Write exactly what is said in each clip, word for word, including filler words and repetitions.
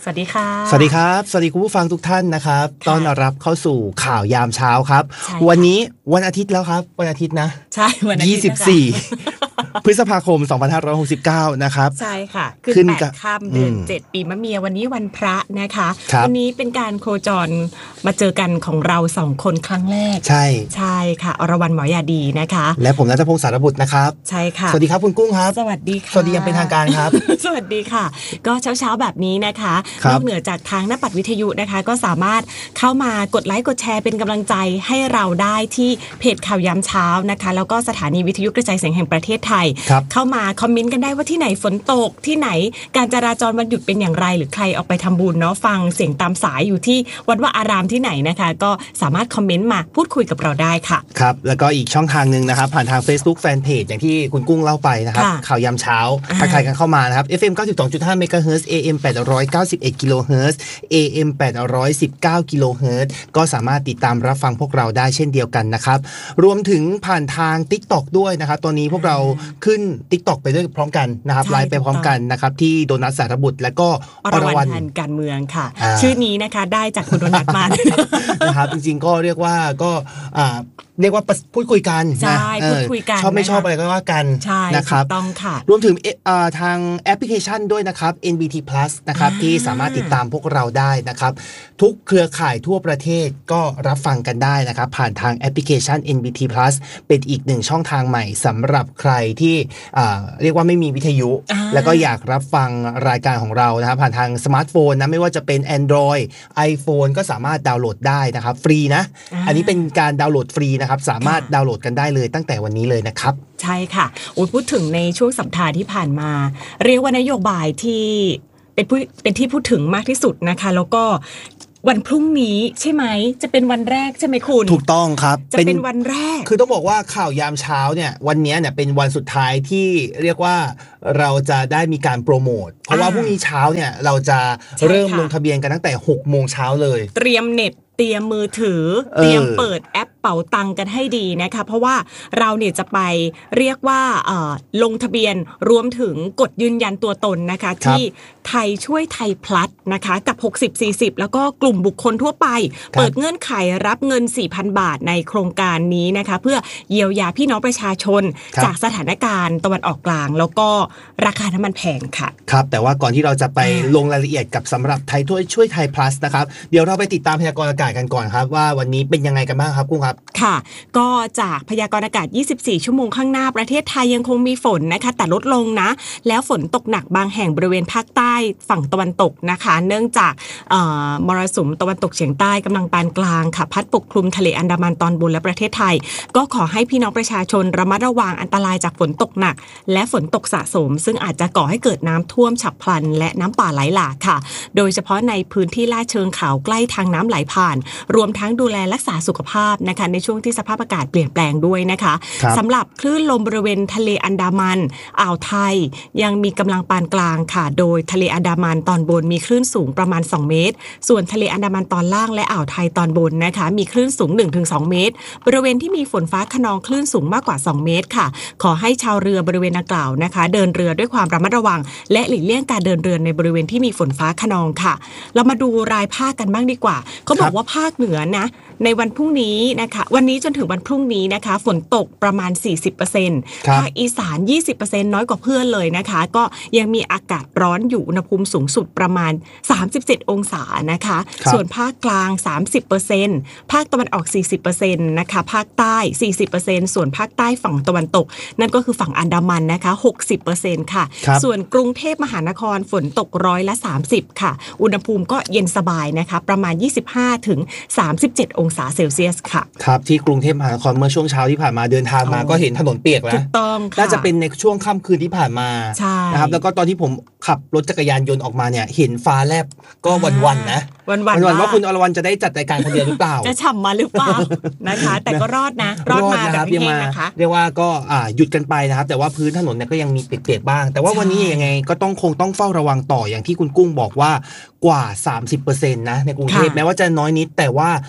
สวัสดีค่ะสวัสดีครับสวัสดีคุณผู้ฟังทุกท่านนะครับต้อนรับเข้าสู่ข่าวยามเช้าครับวันนี้วันอาทิตย์แล้วครับวันอาทิตย์นะใช่วันอาทิตย์ยี่สิบสี่พฤษภาคมสองพันห้าร้อยหกสิบเก้านะครับใช่ค่ะขึ้นแปดค่ำเดือนเจ็ดปีมะเมียวันนี้วันพระนะคะวันนี้เป็นการโคจรมาเจอกันของเราสองคนครั้งแรกใช่ใช่ค่ะอรวรรณหมอยาดีนะคะและผมณัฐพงษ์สารบุตรนะครับใช่ค่ะสวัสดีครับคุณกุ้งครับสวัสดีค่ะสวัสดียังเป็นทางการครับสวัสดีค่ะก็เช้าๆแบบนี้นะคะนอกเหนือจากทางหน้าปัดวิทยุนะคะก็สามารถเข้ามากดไลค์กดแชร์เป็นกำลังใจให้เราได้ที่เพจข่าวยามเช้านะคะแล้วก็สถานีวิทยุกระจายเสียงแห่งประเทศไทยเข้ามาคอมเมนต์กันได้ว่าที่ไหนฝนตกที่ไหนการจราจรวันหยุดเป็นอย่างไรหรือใครออกไปทำบุญเนาะฟังเสียงตามสายอยู่ที่วัดว่าอารามที่ไหนนะคะก็สามารถคอมเมนต์มาพูดคุยกับเราได้ค่ะครับแล้วก็อีกช่องทางนึงนะครับผ่านทาง Facebook Fanpage อย่างที่คุณกุ้งเล่าไปนะครับข่าวยามเช้าทักทายกันเข้ามานะครับ เอฟ เอ็ม เก้าสิบสองจุดห้า เมกะเฮิรตซ์ เอ เอ็ม แปดร้อยเก้าสิบเอ็ด กิโลเฮิรตซ์ เอ เอ็ม แปดร้อยสิบเก้า กิโลเฮิรตซ์ก็สามารถติดตามรับฟังพวกเราได้เช่นเดียวกันนะครับรวมถึงผ่านทาง TikTok ด้วยนะครับตอนนี้พวกเราขึ้น TikTok ไปด้วยพร้อมกันนะครับไลฟ์ไปพร้อมกันนะครับที่โดนัทสารบุตรและก็อรวรรณทันการเมืองค่ะชื่อนี้นะคะได้จากคุณโดนัทมานะครับจริงๆก็เรียกว่าก็เรียกว่าพูดคุยกันใช่พูดคุยกันชอบไม่ชอบอะไรก็ว่ากันนะครับต้องค่ะรวมถึงทางแอปพลิเคชันด้วยนะครับ เอ็น บี ที Plus นะครับที่สามารถติดตามพวกเราได้นะครับทุกเครือข่ายทั่วประเทศก็รับฟังกันได้นะครับผ่านทางแอปพลิเคชัน เอ็น บี ที Plus เป็นอีกหนึ่งช่องทางใหม่สำหรับใครที่เรียกว่าไม่มีวิทยุแล้วก็อยากรับฟังรายการของเรานะครับผ่านทางสมาร์ทโฟนนะไม่ว่าจะเป็น Android iPhone ก็สามารถดาวน์โหลดได้นะครับฟรีนะอันนี้เป็นการดาวน์โหลดฟรีนะครับสามารถดาวน์โหลดกันได้เลยตั้งแต่วันนี้เลยนะครับใช่ค่ะโอ้ยพูดถึงในช่วงสัปดาห์ที่ผ่านมาเรียกว่านโยบายที่เป็นผู้เป็นที่พูดถึงมากที่สุดนะคะแล้วก็วันพรุ่งนี้ใช่ไหมจะเป็นวันแรกใช่ไหมคุณถูกต้องครับจะเป็นวันแรกคือต้องบอกว่าข่าวยามเช้าเนี่ยวันนี้เนี่ยเป็นวันสุดท้ายที่เรียกว่าเราจะได้มีการโปรโมทเพราะว่าพรุ่งนี้เช้าเนี่ยเราจะเริ่มลงทะเบียนกันตั้งแต่หกโมงเช้าเลยเตรียมเน็ตเตรียมมือถือเตรียมเปิดแอปเป๋าตังกันให้ดีนะคะเพราะว่าเราเนี่ยจะไปเรียกว่าลงทะเบียนรวมถึงกดยืนยันตัวตนนะคะที่ไทยช่วยไทยพลัสนะคะกับหกสิบ สี่สิบแล้วก็กลุ่มบุคคลทั่วไปเปิดเงื่อนไขรับเงิน สี่พัน บาทในโครงการนี้นะคะเพื่อเยียวยาพี่น้องประชาชนจากสถานการณ์ตะวันออกกลางแล้วก็ราคาน้ำมันแพงค่ะครับแต่ว่าก่อนที่เราจะไปลงรายละเอียดกับสำหรับไทยช่วยไทยพลัสนะครับเดี๋ยวเราไปติดตามพยากรณ์อากาศกันก่อนครับว่าวันนี้เป็นยังไงกันบ้างครับกุ้งครับค่ะก็จากพยากรณ์อากาศยี่สิบสี่ชั่วโมงข้างหน้าประเทศไทยยังคงมีฝนนะคะแต่ลดลงนะแล้วฝนตกหนักบางแห่งบริเวณภาคใต้ฝั่งตะวันตกนะคะเนื่องจากมรสุมตะวันตกเฉียงใต้กำลังปานกลางค่ะพัดปกคลุมทะเลอันดามันตอนบนและประเทศไทยก็ขอให้พี่น้องประชาชนระมัดระวังอันตรายจากฝนตกหนักและฝนตกสะสมซึ่งอาจจะก่อให้เกิดน้ำท่วมฉับพลันและน้ำป่าไหลหลากค่ะโดยเฉพาะในพื้นที่ลาดเชิงเขาใกล้ทางน้ำไหลผ่านรวมทั้งดูแลรักษาสุขภาพนะคะในช่วงที่สภาพอากาศเปลี่ยนแปลงด้วยนะคะสำหรับคลื่นลมบริเวณทะเลอันดามันอ่าวไทยยังมีกำลังปานกลางค่ะโดยทะเลอันดามันตอนบนมีคลื่นสูงประมาณสองเมตรส่วนทะเลอันดามันตอนล่างและอ่าวไทยตอนบนนะคะมีคลื่นสูง หนึ่งถึงสอง เมตรบริเวณที่มีฝนฟ้าคะนองคลื่นสูงมากกว่าสองเมตรค่ะขอให้ชาวเรือบริเวณดังกล่าวนะคะเดินเรือด้วยความระมัดระวังและหลีกเลี่ยงการเดินเรือในบริเวณที่มีฝนฟ้าคะนองค่ะเรามาดูรายภาคกันบ้างดีกว่าเขาบอกว่าภาคเหนือนะในวันพรุ่งนี้นะคะวันนี้จนถึงวันพรุ่งนี้นะคะฝนตกประมาณ สี่สิบเปอร์เซ็นต์ ภาคอีสาน ยี่สิบเปอร์เซ็นต์ น้อยกว่าเพื่อนเลยนะคะก็ยังมีอากาศร้อนอยู่อุณหภูมิสูงสุดประมาณสามสิบเจ็ดองศานะคะส่วนภาคกลาง สามสิบเปอร์เซ็นต์ ภาคตะวันออก สี่สิบเปอร์เซ็นต์ นะคะภาคใต้ สี่สิบเปอร์เซ็นต์ ส่วนภาคใต้ฝั่งตะวันตกนั่นก็คือฝั่งอันดามันนะคะ หกสิบเปอร์เซ็นต์ ค่ะส่วนกรุงเทพมหานครฝนตกร้อยละสามสิบค่ะอุณหภูมิก็เย็นสบายนะคะประมาณ ยี่สิบห้าถึงสามสิบเจ็ด องศาเซลเซียสค่ะครับที่กรุงเทพมหานครเมื่อช่วงเช้าที่ผ่านมาเดินทางมาก็เห็นถนนเปียกแล้วถูกต้องค่ะน่าจะเป็นในช่วงค่ำคืนที่ผ่านมานะครับแล้วก็ตอนที่ผมขับรถจักรยานยนต์ออกมาเนี่ยเห็นฟ้าแลบก็วันๆนะวันๆว่าคุณอรวรรณจะได้จัดรายการคนเดียวหรือเปล่าจะฉ่ำมาหรือเปล่านะคะแต่ก็รอดนะรอดมาแบบไม่แห้งนะคะเรียกว่าก็หยุดกันไปนะครับแต่ว่าพื้นถนนเนี่ยก็ยังมีเปียกๆบ้างแต่ว่าวันนี้ยังไงก็ต้องคงต้องเฝ้าระวังต่ออย่างที่คุณกุ้งบอกว่ากว่า สามสิบเปอร์เซ็นต์ นะในกรุงเทพแม้ว่าจะน้อยนิดแต่ว่าก็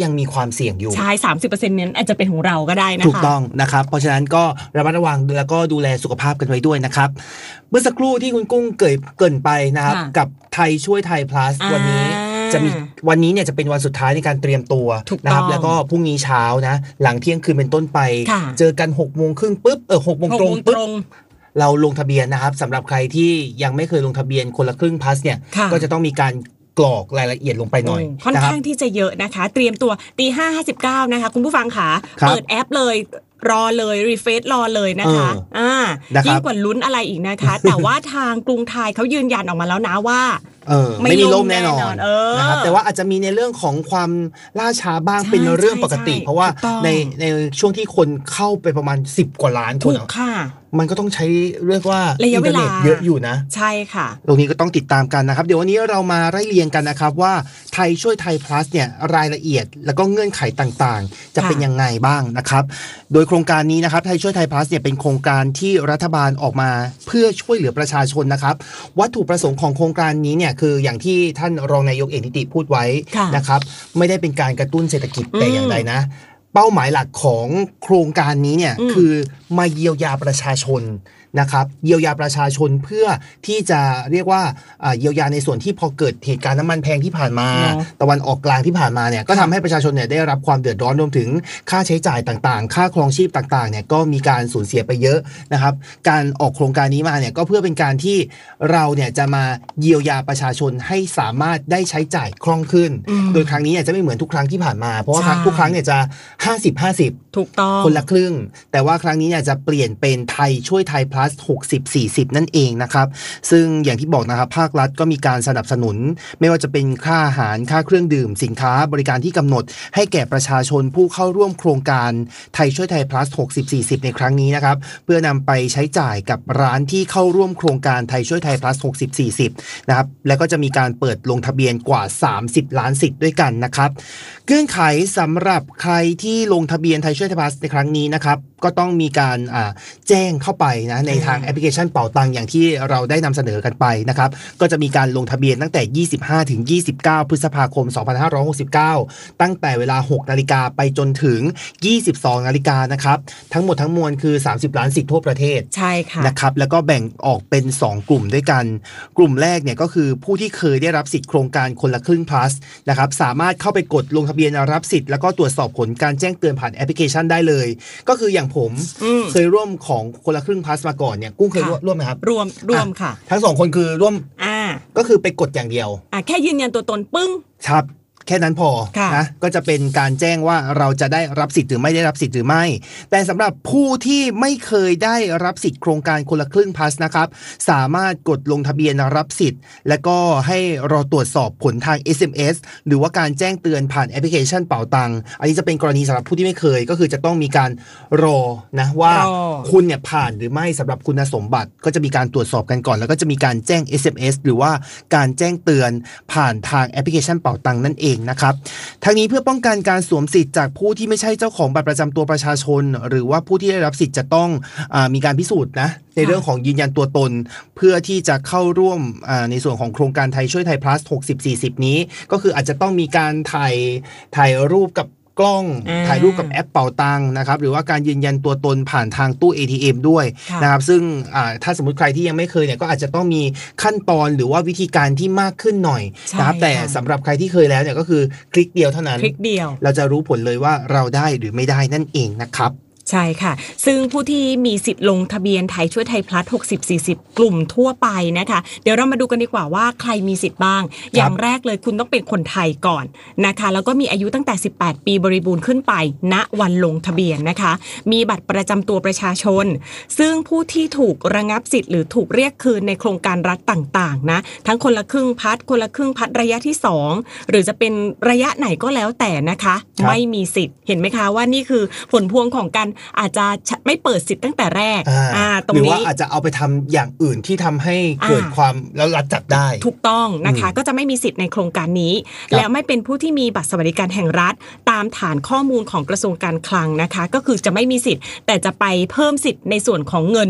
ยังมีความเสี่ยงอยู่ใช่ สามสิบเปอร์เซ็นต์ นั้นอาจจะเป็นของเราก็ได้นะคะถูกต้องนะครับเพราะฉะนั้นก็ระมัดระวังแล้วก็ดูแลสุขภาพกันไว้ด้วยนะครับเมื่อสักครู่ที่คุณกุ้งเกิดเกินไปนะครับกับไทยช่วยไทย plus วันนี้จะมีวันนี้เนี่ยจะเป็นวันสุดท้ายในการเตรียมตัวนะครับแล้วก็พรุ่งนี้เช้านะหลังเที่ยงคืนเป็นต้นไปเจอกันหกโมงครึ่งปุ๊บเออหกโมงตรงปุ๊บเราลงทะเบียนนะครับสำหรับใครที่ยังไม่เคยลงทะเบียนคนละครึ่ง plus เนี่ยก็จะต้องมีการกรอกรายละเอียดลงไปหน่อยค่อนข้างที่จะเยอะนะคะเตรียมตัวตีห้าห้าสิบเก้านะคะคุณผู้ฟังค่ะเปิดแอปเลยรอเลยรีเฟรชรอเลยนะคะอ่ายิ่งกว่าลุ้นอะไรอีกนะคะแต่ว่าทางกรุงไทยเขายืนยันออกมาแล้วนะว่าเออไม่มีล่มแน่นอนนะครับแต่ว่าอาจจะมีในเรื่องของความล่าช้าบ้างเป็นเรื่องปกติเพราะว่าในในช่วงที่คนเข้าไปประมาณสิบกว่าล้านคนมันก็ต้องใช้เรียกว่าระยะเวลาเยอะอยู่นะใช่ค่ะตรงนี้ก็ต้องติดตามกันนะครับเดี๋ยววันนี้เรามาไล่เรียงกันนะครับว่าไทยช่วยไทย plus เนี่ยรายละเอียดแล้วก็เงื่อนไขต่างๆจะเป็นยังไงบ้างนะครับโดยโครงการนี้นะครับไทยช่วยไทย plus เนี่ยเป็นโครงการที่รัฐบาลออกมาเพื่อช่วยเหลือประชาชนนะครับวัตถุประสงค์ของโครงการนี้เนี่ยคืออย่างที่ท่านรองนายกเอกนิติพูดไว้นะครับไม่ได้เป็นการกระตุ้นเศรษฐกิจแต่อย่างใดนะเป้าหมายหลักของโครงการนี้เนี่ยคือมาเยียวยาประชาชนนะครับเยียวยาประชาชนเพื่อที่จะเรียกว่าเยียวยาในส่วนที่พอเกิดเหตุการณ์น้ำมันแพงที่ผ่านมาตะวันออกกลางที่ผ่านมาเนี่ยก็ทำให้ประชาชนเนี่ยได้รับความเดือดร้อนรวมถึงค่าใช้จ่ายต่างๆค่าครองชีพต่างๆเนี่ยก็มีการสูญเสียไปเยอะนะครับการออกโครงการนี้มาเนี่ยก็เพื่อเป็นการที่เราเนี่ยจะมาเยียวยาประชาชนให้สามารถได้ใช้จ่ายคล่องขึ้นโดยครั้งนี้เนี่ยจะไม่เหมือนทุกครั้งที่ผ่านมาเพราะว่าทุกครั้งเนี่ยจะห้าสิบ ห้าสิบถูกต้องคนละครึ่งแต่ว่าครั้งนี้เนี่ยจะเปลี่ยนเป็นไทยช่วยไทย plus หกสิบ สี่สิบนั่นเองนะครับซึ่งอย่างที่บอกนะครับภาครัฐก็มีการสนับสนุนไม่ว่าจะเป็นค่าอาหารค่าเครื่องดื่มสินค้าบริการที่กำหนดให้แก่ประชาชนผู้เข้าร่วมโครงการไทยช่วยไทย plus หกสิบ สี่สิบในครั้งนี้นะครับเพื่อนำไปใช้จ่ายกับร้านที่เข้าร่วมโครงการไทยช่วยไทย plus หกสิบ สี่สิบนะครับแล้วก็จะมีการเปิดลงทะเบียนกว่าสามสิบล้านสิทธิ์ด้วยกันนะครับเงื่อนไขสำหรับใครที่ลงทะเบียนไทยช่วยไทย plus ในครั้งนี้นะครับก็ต้องมีการแจ้งเข้าไปนะในทางแอปพลิเคชันเป๋าตังอย่างที่เราได้นำเสนอกันไปนะครับก็จะมีการลงทะเบียนตั้งแต่ยี่สิบห้าถึงยี่สิบเก้าพฤษภาคมสองพันห้าร้อยหกสิบเก้าตั้งแต่เวลา หกนาฬิกาไปจนถึง ยี่สิบสองนาฬิกานะครับทั้งหมดทั้งมวลคือสามสิบล้านสิทธิ์ทั่วประเทศใช่ค่ะนะครับแล้วก็แบ่งออกเป็นสองกลุ่มด้วยกันกลุ่มแรกเนี่ยก็คือผู้ที่เคยได้รับสิทธิ์โครงการคนละครึ่ง plus นะครับสามารถเข้าไปกดลงทะเบียนรับสิทธิ์แล้วก็ตรวจสอบผลการแจ้งเตือนผ่านแอปพลิเคชันได้เลยก็คืออย่างผมเคยร่วมของคนละครึ่ง plus มาก่อนเนี่ยกุ้งเคยร่วมไหมครับรวมรวมค่ะทั้งสองคนคือร่วมอ่าก็คือไปกดอย่างเดียวอ่าแค่ยืนยันตัวตนปึ้งครับแค่นั้นพอนะก็จะเป็นการแจ้งว่าเราจะได้รับสิทธิ์หรือไม่ได้รับสิทธิ์หรือไม่แต่สำหรับผู้ที่ไม่เคยได้รับสิทธิ์โครงการคนละครึ่ง plus นะครับสามารถกดลงทะเบียนรับสิทธิ์และก็ให้รอตรวจสอบผลทาง เอส เอ็ม เอส หรือว่าการแจ้งเตือนผ่านแอปพลิเคชันเป๋าตังอันนี้จะเป็นกรณีสำหรับผู้ที่ไม่เคยก็คือจะต้องมีการรอนะว่าคุณเนี่ยผ่านหรือไม่สำหรับคุณสมบัติก็จะมีการตรวจสอบกันก่อนแล้วก็จะมีการแจ้ง เอส เอ็ม เอส หรือว่าการแจ้งเตือนผ่านทางแอปพลิเคชันเป๋าตังนั่นเองนะครับทั้งนี้เพื่อป้องกันการสวมสิทธิ์จากผู้ที่ไม่ใช่เจ้าของบัตรประจำตัวประชาชนหรือว่าผู้ที่ได้รับสิทธิ์จะต้องอามีการพิสูจน์นะในเรื่องของยืนยันตัวตนเพื่อที่จะเข้าร่วมในส่วนของโครงการไทยช่วยไทย plus หกสิบ สี่สิบนี้ก็คืออาจจะต้องมีการถ่ายถ่ายรูปกับกล้องถ่ายรูปกับแอปเป๋าตังนะครับหรือว่าการยืนยันตัวตนผ่านทางตู้ เอ ที เอ็ม ด้วยนะครับซึ่งถ้าสมมติใครที่ยังไม่เคยเนี่ยก็อาจจะต้องมีขั้นตอนหรือว่าวิธีการที่มากขึ้นหน่อยนะครับแต่สำหรับใครที่เคยแล้วเนี่ยก็คือคลิกเดียวเท่านั้นคลิกเดียวเราจะรู้ผลเลยว่าเราได้หรือไม่ได้นั่นเองนะครับใช่ค่ะซึ่งผู้ที่มีสิทธิ์ลงทะเบียนไทยช่วยไทย plus หกสิบ สี่สิบกลุ่มทั่วไปนะคะเดี๋ยวเรามาดูกันดีกว่าว่าใครมีสิทธิ์บ้างอย่างแรกเลยคุณต้องเป็นคนไทยก่อนนะคะแล้วก็มีอายุตั้งแต่สิบแปดปีบริบูรณ์ขึ้นไปณวันลงทะเบียนนะคะมีบัตรประจำตัวประชาชนซึ่งผู้ที่ถูกระงับสิทธิ์หรือถูกเรียกคืนในโครงการรัฐต่างๆนะทั้งคนละครึ่งพัดคนละครึ่งพัดระยะที่สองหรือจะเป็นระยะไหนก็แล้วแต่นะคะไม่มีสิทธิ์เห็นไหมคะว่านี่คือผลพวงของการอาจจะไม่เปิดสิทธิ์ตั้งแต่แรกตรงนี้หรือว่าอาจจะเอาไปทำอย่างอื่นที่ทำให้เกิดความแล้วรัฐจับได้ถูกต้องนะคะก็จะไม่มีสิทธิ์ในโครงการนี้แล้วไม่เป็นผู้ที่มีบัตรสวัสดิการแห่งรัฐตามฐานข้อมูลของกระทรวงการคลังนะคะก็คือจะไม่มีสิทธิ์แต่จะไปเพิ่มสิทธิ์ในส่วนของเงิน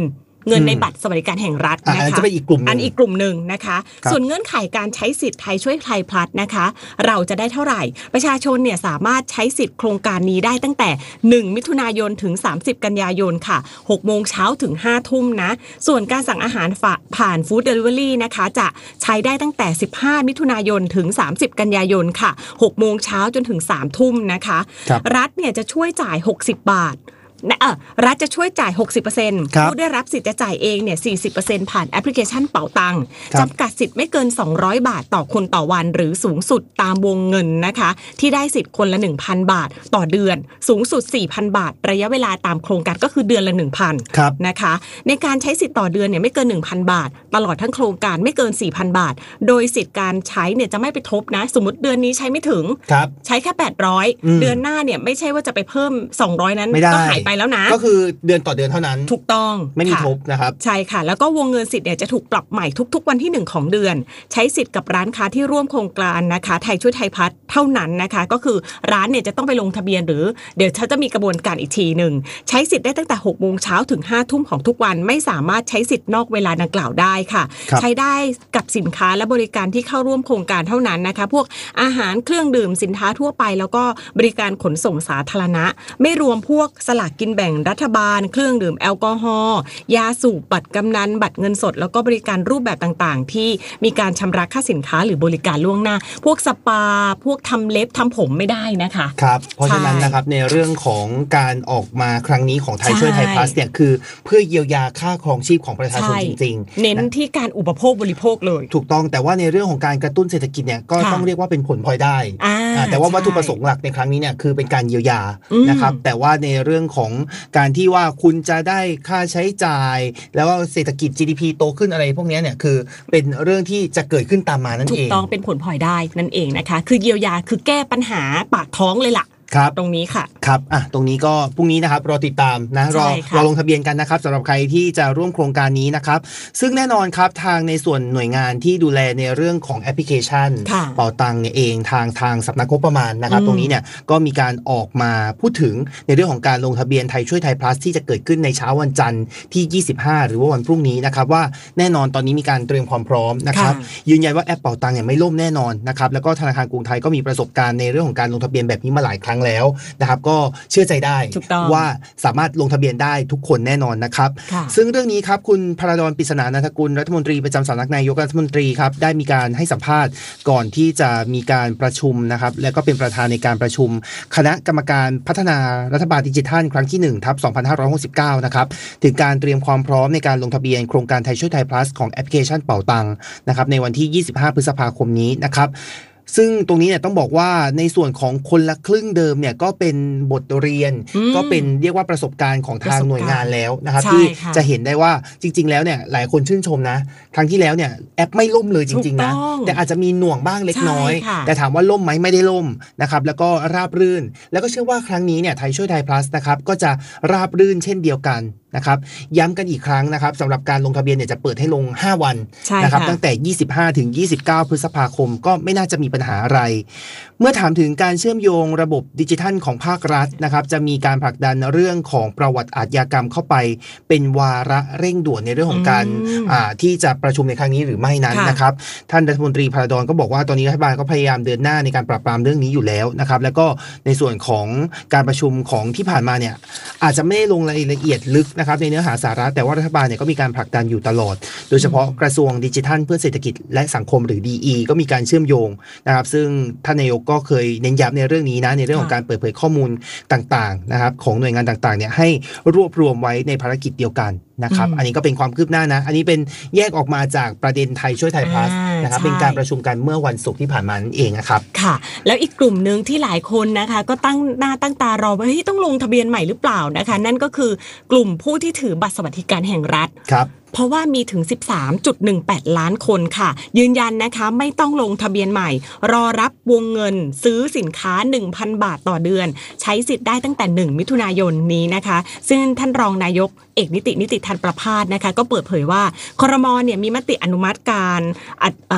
เงินในบัตรสวัสดิการแห่งรัฐนะคะอันจะเป็นอีกกลุ่มนึงอันอีกกลุ่มหนึ่งนะคะส่วนเงื่อนไขการใช้สิทธิ์ไทยช่วยไทยพลัสนะคะเราจะได้เท่าไหร่ประชาชนเนี่ยสามารถใช้สิทธิ์โครงการนี้ได้ตั้งแต่หนึ่งมิถุนายนถึงสามสิบกันยายนค่ะหกโมงเช้าถึงห้าทุ่มนะส่วนการสั่งอาหารผ่านฟู้ดเดลิเวอรี่นะคะจะใช้ได้ตั้งแต่สิบห้ามิถุนายนถึงสามสิบกันยายนค่ะหกโมงเช้าจนถึงสามทุ่มนะคะรัฐเนี่ยจะช่วยจ่ายหกสิบบาทนะเออรัฐจะช่วยจ่าย หกสิบเปอร์เซ็นต์ ผู้ได้รับสิทธิ์จะจ่ายเองเนี่ย สี่สิบเปอร์เซ็นต์ ผ่านแอปพลิเคชันเป๋าตังจำกัดสิทธิ์ไม่เกินสองร้อยบาทต่อคนต่อวันหรือสูงสุดตามวงเงินนะคะที่ได้สิทธิ์คนละ หนึ่งพัน บาทต่อเดือนสูงสุด สี่พัน บาทระยะเวลาตามโครงการก็คือเดือนละ หนึ่งพัน นะคะในการใช้สิทธิ์ต่อเดือนเนี่ยไม่เกิน หนึ่งพัน บาทตลอดทั้งโครงการไม่เกิน สี่พัน บาทโดยสิทธิ์การใช้เนี่ยจะไม่ไปทบนะสมมุติเดือนนี้ใช้ไม่ถึงใช้แค่แปดร้อยเดือนหน้าเนี่ยไม่ใช่ว่าจะไปเพิ่มสองร้อยนั้นก็หายไปแล้วนะก็คือเดือนต่อเดือนเท่านั้นถูกต้องไม่มีทบนะครับใช่ค่ะแล้วก็วงเงินสิทธิ์เนี่ยจะถูกปรับใหม่ทุกๆวันที่หนึ่งของเดือนใช้สิทธิ์กับร้านค้าที่ร่วมโครงการนะคะไทยช่วยไทยพัฒน์เท่านั้นนะคะก็คือร้านเนี่ยจะต้องไปลงทะเบียนหรือเดี๋ยวเขาจะมีกระบวนการอีกทีนึงใช้สิทธิ์ได้ตั้งแต่หกโมงเช้าถึงห้าทุ่มของทุกวันไม่สามารถใช้สิทธิ์นอกเวลาดังกล่าวได้ค่ะใช้ได้กับสินค้าและบริการที่เข้าร่วมโครงการเท่านั้นนะคะพวกอาหารเครื่องดื่มสินค้าทั่วไปแล้วก็บริการขนส่งสาธารณะไม่รวมพวกสลากกินแบ่งรัฐบาลเครื่องดื่มแอลกอฮอล์ยาสูบบัตรกำนันบัตรเงินสดแล้วก็บริการรูปแบบต่างๆที่มีการชำระค่าสินค้าหรือบริการล่วงหน้าพวกสปาพวกทำเล็บทำผมไม่ได้นะคะครับเพราะฉะนั้นนะครับในเรื่องของการออกมาครั้งนี้ของไทยช่วยไทยพลัสเนี่ยคือเพื่อเยียวยาค่าครองชีพของประชาชนจริงๆเน้นที่การอุปโภคบริโภคเลยถูกต้องแต่ว่าในเรื่องของการกระตุ้นเศรษฐกิจเนี่ยก็ต้องเรียกว่าเป็นผลพลอยได้แต่ว่าวัตถุประสงค์หลักในครั้งนี้เนี่ยคือเป็นการเยียวยานะครับแต่ว่าในเรื่องของการที่ว่าคุณจะได้ค่าใช้จ่ายแล้วก็เศรษฐกิจ จี ดี พี โตขึ้นอะไรพวกนี้เนี่ยคือเป็นเรื่องที่จะเกิดขึ้นตามมานั่นเองถูกต้องเป็นผลพลอยได้นั่นเองนะคะคือเยียวยาคือแก้ปัญหาปากท้องเลยล่ะครับตรงนี้ค่ะครับอ่ะตรงนี้ก็พรุ่งนี้นะครับรอติดตามนะรอรอลงทะเบียนกันนะครับสำหรับใครที่จะร่วมโครงการนี้นะครับซึ่งแน่นอนครับทางในส่วนหน่วยงานที่ดูแลในเรื่องของแอปพลิเคชันเป๋าตังเนี่ยเองทางทางสำนักงบประมาณนะครับตรงนี้เนี่ยก็มีการออกมาพูดถึงในเรื่องของการลงทะเบียนไทยช่วยไทยพลัสที่จะเกิดขึ้นในเช้าวันจันทร์ที่ยี่สิบห้าหรือว่าวันพรุ่งนี้นะครับว่าแน่นอนตอนนี้มีการเตรียมความพร้อมนะครับยืนยันว่าแอปเป๋าตังเนี่ยไม่ล่มแน่นอนนะครับแล้วก็ธนาคารกรุงไทยก็มีประสบการณ์ในเรื่องของการลงทะเบียนแบบนี้มาหลายครั้งแล้วนะครับก็เชื่อใจได้ว่าสามารถลงทะเบียนได้ทุกคนแน่นอนนะครับซึ่งเรื่องนี้ครับคุณพระดอน ปริศนานันทกุลรัฐมนตรีประจำสำนักนายกรัฐมนตรีครับได้มีการให้สัมภาษณ์ก่อนที่จะมีการประชุมนะครับและก็เป็นประธานในการประชุมคณะกรรมการพัฒนารัฐบาลดิจิทัลครั้งที่หนึ่งทับสองพันห้าร้อยหกสิบเก้านะครับถึงการเตรียมความพร้อมในการลงทะเบียนโครงการไทยช่วยไทย plus ของแอปพลิเคชันเป๋าตังนะครับในวันที่ยี่สิบห้าพฤษภาคมนี้นะครับซึ่งตรงนี้เนี่ยต้องบอกว่าในส่วนของคนละครึ่งเดิมเนี่ยก็เป็นบทเรียนก็เป็นเรียกว่าประสบการณ์ของทางหน่วยงานแล้วนะครับที่จะเห็นได้ว่าจริงๆแล้วเนี่ยหลายคนชื่นชมนะครั้งที่แล้วเนี่ยแอปไม่ล่มเลยจริงๆนะแต่อาจจะมีหน่วงบ้างเล็กน้อยแต่ถามว่าล่มไหมไม่ได้ล่มนะครับแล้วก็ราบรื่นแล้วก็เชื่อว่าครั้งนี้เนี่ยไทยช่วยไทย plus นะครับก็จะราบรื่นเช่นเดียวกันนะครับย้ำกันอีกครั้งนะครับสำหรับการลงทะเบียนเนี่ยจะเปิดให้ลงห้าวันนะครับตั้งแต่ยี่สิบห้าถึงยี่สิบเก้าพฤษภาคมก็ไม่น่าจะมีปัญหาอะไรเมื่อถามถึงการเชื่อมโยงระบบดิจิทัลของภาครัฐนะครับจะมีการผลักดันเรื่องของประวัติอาชญากรรมเข้าไปเป็นวาระเร่งด่วนในเรื่องของการที่จะประชุมในครั้งนี้หรือไม่นั้นนะครับท่านรัฐมนตรีพระดอนก็บอกว่าตอนนี้รัฐบาลก็พยายามเดินหน้าในการปราบปรามเรื่องนี้อยู่แล้วนะครับแล้วก็ในส่วนของการประชุมของที่ผ่านมาเนี่ยอาจจะไม่ได้ลงรายละเอียดลึกนะครับในเนื้อหาสาระแต่ว่ารัฐบาลเนี่ยก็มีการผลักดันอยู่ตลอดโดยเฉพาะกระทรวงดิจิทัลเพื่อเศรษฐกิจและสังคมหรือ ดี อี ก็มีการเชื่อมโยงนะครับซึ่งท่านนายกก็เคยเน้นย้ำในเรื่องนี้นะในเรื่องของการเปิดเผยข้อมูลต่างๆนะครับของหน่วยงานต่างๆเนี่ยให้รวบรวมไว้ในภารกิจเดียวกันนะครับอันนี้ก็เป็นความคืบหน้านะอันนี้เป็นแยกออกมาจากประเด็นไทยช่วยไทย plus นะครับเป็นการประชุมกันเมื่อวันศุกร์ที่ผ่านมานั่นเองนะครับค่ะแล้วอีกกลุ่มนึงที่หลายคนนะคะก็ตั้งหน้าตั้งตารอว่าเฮ้ยต้องลงทะเบียนใหม่หรือเปล่านะคะนั่นก็คือกลุ่มผู้ที่ถือบัตรสวัสดิการแห่งรัฐครับเพราะว่ามีถึง สิบสามจุดหนึ่งแปด ล้านคนค่ะยืนยันนะคะไม่ต้องลงทะเบียนใหม่รอรับวงเงินซื้อสินค้า หนึ่งพัน บาทต่อเดือนใช้สิทธิ์ได้ตั้งแต่หนึ่งมิถุนายนนี้นะคะซึ่งท่านรองนายกเอกนิตินิติธันประภาสนะคะก็เปิดเผยว่าครม.เนี่ยมีมติอนุมัติการ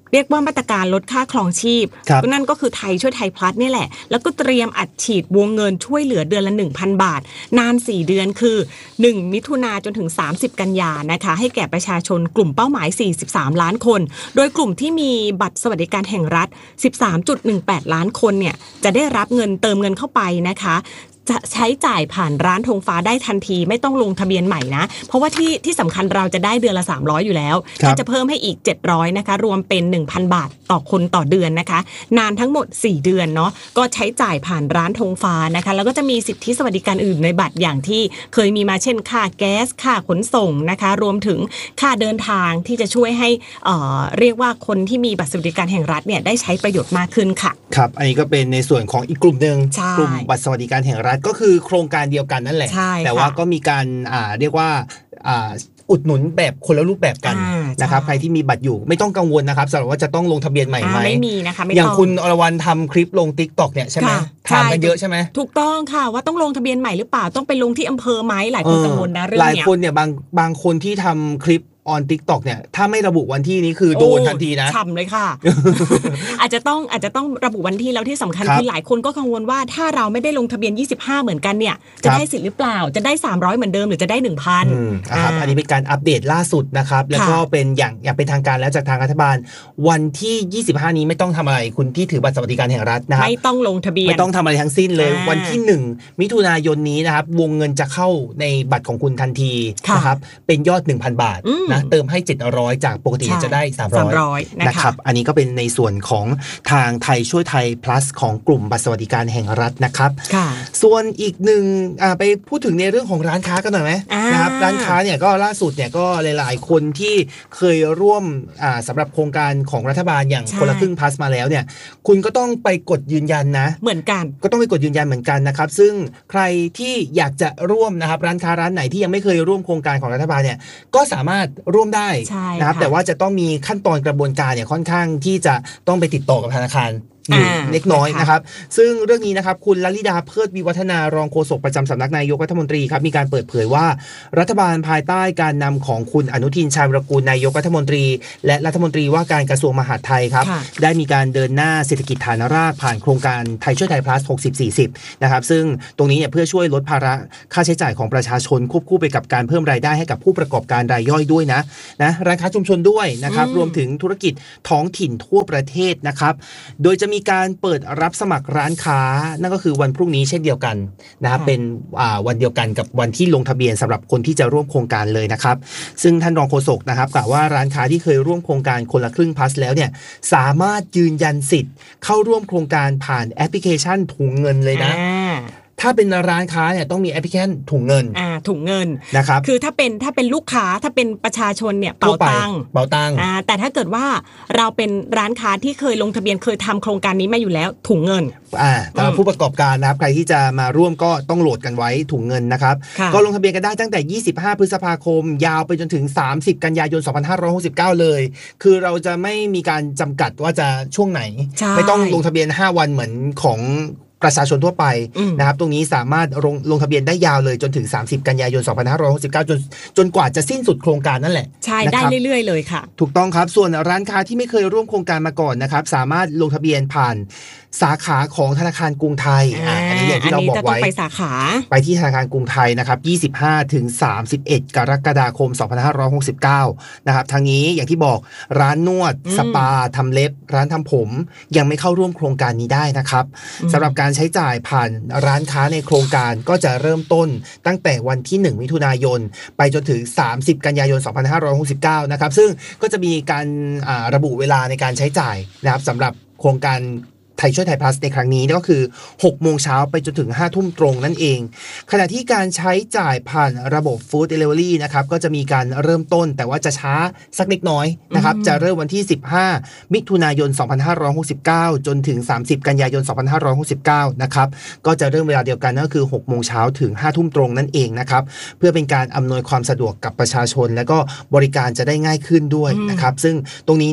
เรียกว่ามาตรการลดค่าครองชีพก็นั่นก็คือไทยช่วยไทยพลัสนี่แหละแล้วก็เตรียมอัดฉีดวงเงินช่วยเหลือเดือนละ หนึ่งพัน บาทนานสี่เดือนคือหนึ่งมิถุนายนจนถึงสามสิบกันยายนนะคะให้แก่ประชาชนกลุ่มเป้าหมายสี่สิบสามล้านคนโดยกลุ่มที่มีบัตรสวัสดิการแห่งรัฐ สิบสามจุดหนึ่งแปด ล้านคนเนี่ยจะได้รับเงินเติมเงินเข้าไปนะคะจะใช้จ่ายผ่านร้านธงฟ้าได้ทันทีไม่ต้องลงทะเบียนใหม่นะเพราะว่าที่ที่สำคัญเราจะได้เดือนละสามร้อยอยู่แล้วก็จะเพิ่มให้อีกเจ็ดร้อยนะคะรวมเป็น หนึ่งพัน บาทต่อคนต่อเดือนนะคะนานทั้งหมดสี่เดือนเนาะก็ใช้จ่ายผ่านร้านธงฟ้านะคะแล้วก็จะมีสิทธิสวัสดิการอื่นในบัตรอย่างที่เคยมีมาเช่นค่าแก๊สค่าขนส่งนะคะรวมถึงค่าเดินทางที่จะช่วยให้เอ่อเรียกว่าคนที่มีบัตรสวัสดิการแห่งรัฐเนี่ยได้ใช้ประโยชน์มากขึ้นค่ะครับอันนี้ก็เป็นในส่วนของอีกกลุ่มนึงกลุ่มบัตรสวัสดิการแห่งรัฐก็คือโครงการเดียวกันนั่นแหละแต่ว่าก็มีการอ่าเรียกว่าอ่าอุดหนุนแบบคนละรูปแบบกันนะครับใครที่มีบัตรอยู่ไม่ต้องกังวลนะครับสำหรับว่าจะต้องลงทะเบียนใหม่ไหมไม่มีนะคะไม่ต้องอย่างคุณอรวรรณทำคลิปลง TikTok เนี่ยใช่ไหมถามกันเยอะใช่ไหมถูกต้องค่ะว่าต้องลงทะเบียนใหม่หรือเปล่าต้องไปลงที่อำเภอไหมหลายคนกังวลนะเรื่องนี้หลายคนเนี่ยบางบางคนที่ทำคลิปออน TikTok เนี่ยถ้าไม่ระบุวันที่นี้คือโดนทันทีนะฉ่ำเลยค่ะ อาจจะต้องอาจจะต้องระบุวันที่แล้วที่สำคัญคือหลายคนก็กังวลว่าถ้าเราไม่ได้ลงทะเบียนยี่สิบห้าเหมือนกันเนี่ยจะได้สิทธิ์หรือเปล่าจะได้สามร้อยเหมือนเดิมหรือจะได้ หนึ่งพันอ่าครับอันนี้เป็นการอัปเดตล่าสุดนะครับแล้วก็เป็นอย่างอย่างเป็นทางการแล้วจากทางรัฐบาลวันที่ยี่สิบห้านี้ไม่ต้องทำอะไรคุณที่ถือบัตรสวัสดิการแห่งรัฐนะครับไม่ต้องลงทะเบียนไม่ต้องทำอะไรทั้งสิ้นเลยวันที่หนึ่งมิถุนายนนี้นะครับวงเงินจะเข้าในบัตรของคุณทันทีนะครับเป็นยอด หนึ่งพัน บาทนะเติมให้เจ็ดร้อยจากปกติจะได้สามร้อยนะครับอันนี้ก็เป็นในส่วนของทางไทยช่วยไทย plus ของกลุ่มบัตรสวัสดิการแห่งรัฐนะครับส่วนอีกหนึ่งไปพูดถึงในเรื่องของร้านค้ากันหน่อยไหมนะครับร้านค้าเนี่ยก็ล่าสุดเนี่ยก็หลายๆคนที่เคยร่วมสำหรับโครงการของรัฐบาลอย่างคนละครึ่ง plus มาแล้วเนี่ยคุณก็ต้องไปกดยืนยันนะเหมือนกันก็ต้องไปกดยืนยันเหมือนกันนะครับซึ่งใครที่อยากจะร่วมนะครับร้านค้าร้านไหนที่ยังไม่เคยร่วมโครงการของรัฐบาลเนี่ยก็สามารถร่วมได้นะครับแต่ว่าจะต้องมีขั้นตอนกระบวนการเนี่ยค่อนข้างที่จะต้องไปติดต่อกับธนาคารอยู่เล็กน้อยนะครับซึ่งเรื่องนี้นะครับคุณลลิดาเพิดวิวัฒนารองโฆษกประจำสำนักนายกรัฐมนตรีครับมีการเปิดเผยว่ารัฐบาลภายใต้การนำของคุณอนุทินชาญวิรากูลนายกรัฐมนตรีและรัฐมนตรีว่าการกระทรวงมหาดไทยครับได้มีการเดินหน้าเศรษฐกิจฐานรากผ่านโครงการไทยช่วยไทย plus หกสิบ สี่สิบนะครับซึ่งตรงนี้เนี่ยเพื่อช่วยลดภาระค่าใช้จ่ายของประชาชนควบคู่ไปกับการเพิ่มรายได้ให้กับผู้ประกอบการรายย่อยด้วยนะนะร้านค้าชุมชนด้วยนะครับรวมถึงธุรกิจท้องถิ่นทั่วประเทศนะครับโดยจะมีการเปิดรับสมัครร้านค้านั่นก็คือวันพรุ่งนี้เช่นเดียวกันนะครับเป็นวันเดียวกันกับวันที่ลงทะเบียนสำหรับคนที่จะร่วมโครงการเลยนะครับซึ่งท่านรองโฆษกนะครับกล่าวว่าร้านค้าที่เคยร่วมโครงการคนละครึ่ง plus แล้วเนี่ยสามารถยืนยันสิทธิ์เข้าร่วมโครงการผ่านแอปพลิเคชันถุงเงินเลยนะถ้าเป็นร้านค้าเนี่ยต้องมีแอปพลิเคชันถุงเงินอ่าถุงเงินนะครับคือถ้าเป็นถ้าเป็นลูกค้าถ้าเป็นประชาชนเนี่ยเป๋าตังค์เป๋าตังค์อ่าแต่ถ้าเกิดว่าเราเป็นร้านค้าที่เคยลงทะเบียนเคยทำโครงการนี้มาอยู่แล้วถุงเงินอ่าสำหรับผู้ประกอบการนะครับใครที่จะมาร่วมก็ต้องโหลดกันไว้ถุงเงินนะครับก็ลงทะเบียนกันได้ตั้งแต่ยี่สิบห้าพฤษภาคมยาวไปจนถึงสามสิบกันยายนสองพันห้าร้อยหกสิบเก้าเลยคือเราจะไม่มีการจำกัดว่าจะช่วงไหนไม่ต้องลงทะเบียนห้าวันเหมือนของประชาชนทั่วไปนะครับตรงนี้สามารถลงลงทะเบียนได้ยาวเลยจนถึงสามสิบกันยายนสองพันห้าร้อยหกสิบเก้าจนจนกว่าจะสิ้นสุดโครงการนั่นแหละใช่ได้เรื่อยๆเลยค่ะถูกต้องครับส่วนร้านค้าที่ไม่เคยร่วมโครงการมาก่อนนะครับสามารถลงทะเบียนผ่านสาขาของธนาคารกรุงไทยอ่าอันนี้อย่างที่เราบอกไว้ไปสาขาไปที่ธนาคารกรุงไทยนะครับยี่สิบห้าถึงสามสิบเอ็ดกรกฎาคมสองพันห้าร้อยหกสิบเก้านะครับทางนี้อย่างที่บอกร้านนวดสปาทำเล็บร้านทำผมยังไม่เข้าร่วมโครงการนี้ได้นะครับสำหรับการใช้จ่ายผ่านร้านค้าในโครงการก็จะเริ่มต้นตั้งแต่วันที่หนึ่งมิถุนายนไปจนถึงสามสิบกันยายนสองพันห้าร้อยหกสิบเก้านะครับซึ่งก็จะมีการระบุเวลาในการใช้จ่ายนะครับสำหรับโครงการไทยช่วยไทย plus ในครั้งนี้ก็คือหกโมงเช้าไปจนถึงห้าทุ่มตรงนั่นเองขณะที่การใช้จ่ายผ่านระบบ Food Delivery นะครับก็จะมีการเริ่มต้นแต่ว่าจะช้าสักเล็กน้อยนะครับจะเริ่มวันที่สิบห้ามิถุนายนสองพันห้าร้อยหกสิบเก้าจนถึงสามสิบกันยายนสองพันห้าร้อยหกสิบเก้านะครับก็จะเริ่มเวลาเดียวกันก็คือหกโมงเช้าถึงห้าทุ่มตรงนั่นเองนะครับเพื่อเป็นการอำนวยความสะดวกกับประชาชนและก็บริการจะได้ง่ายขึ้นด้วยนะครับซึ่งตรงนี้เนี่ย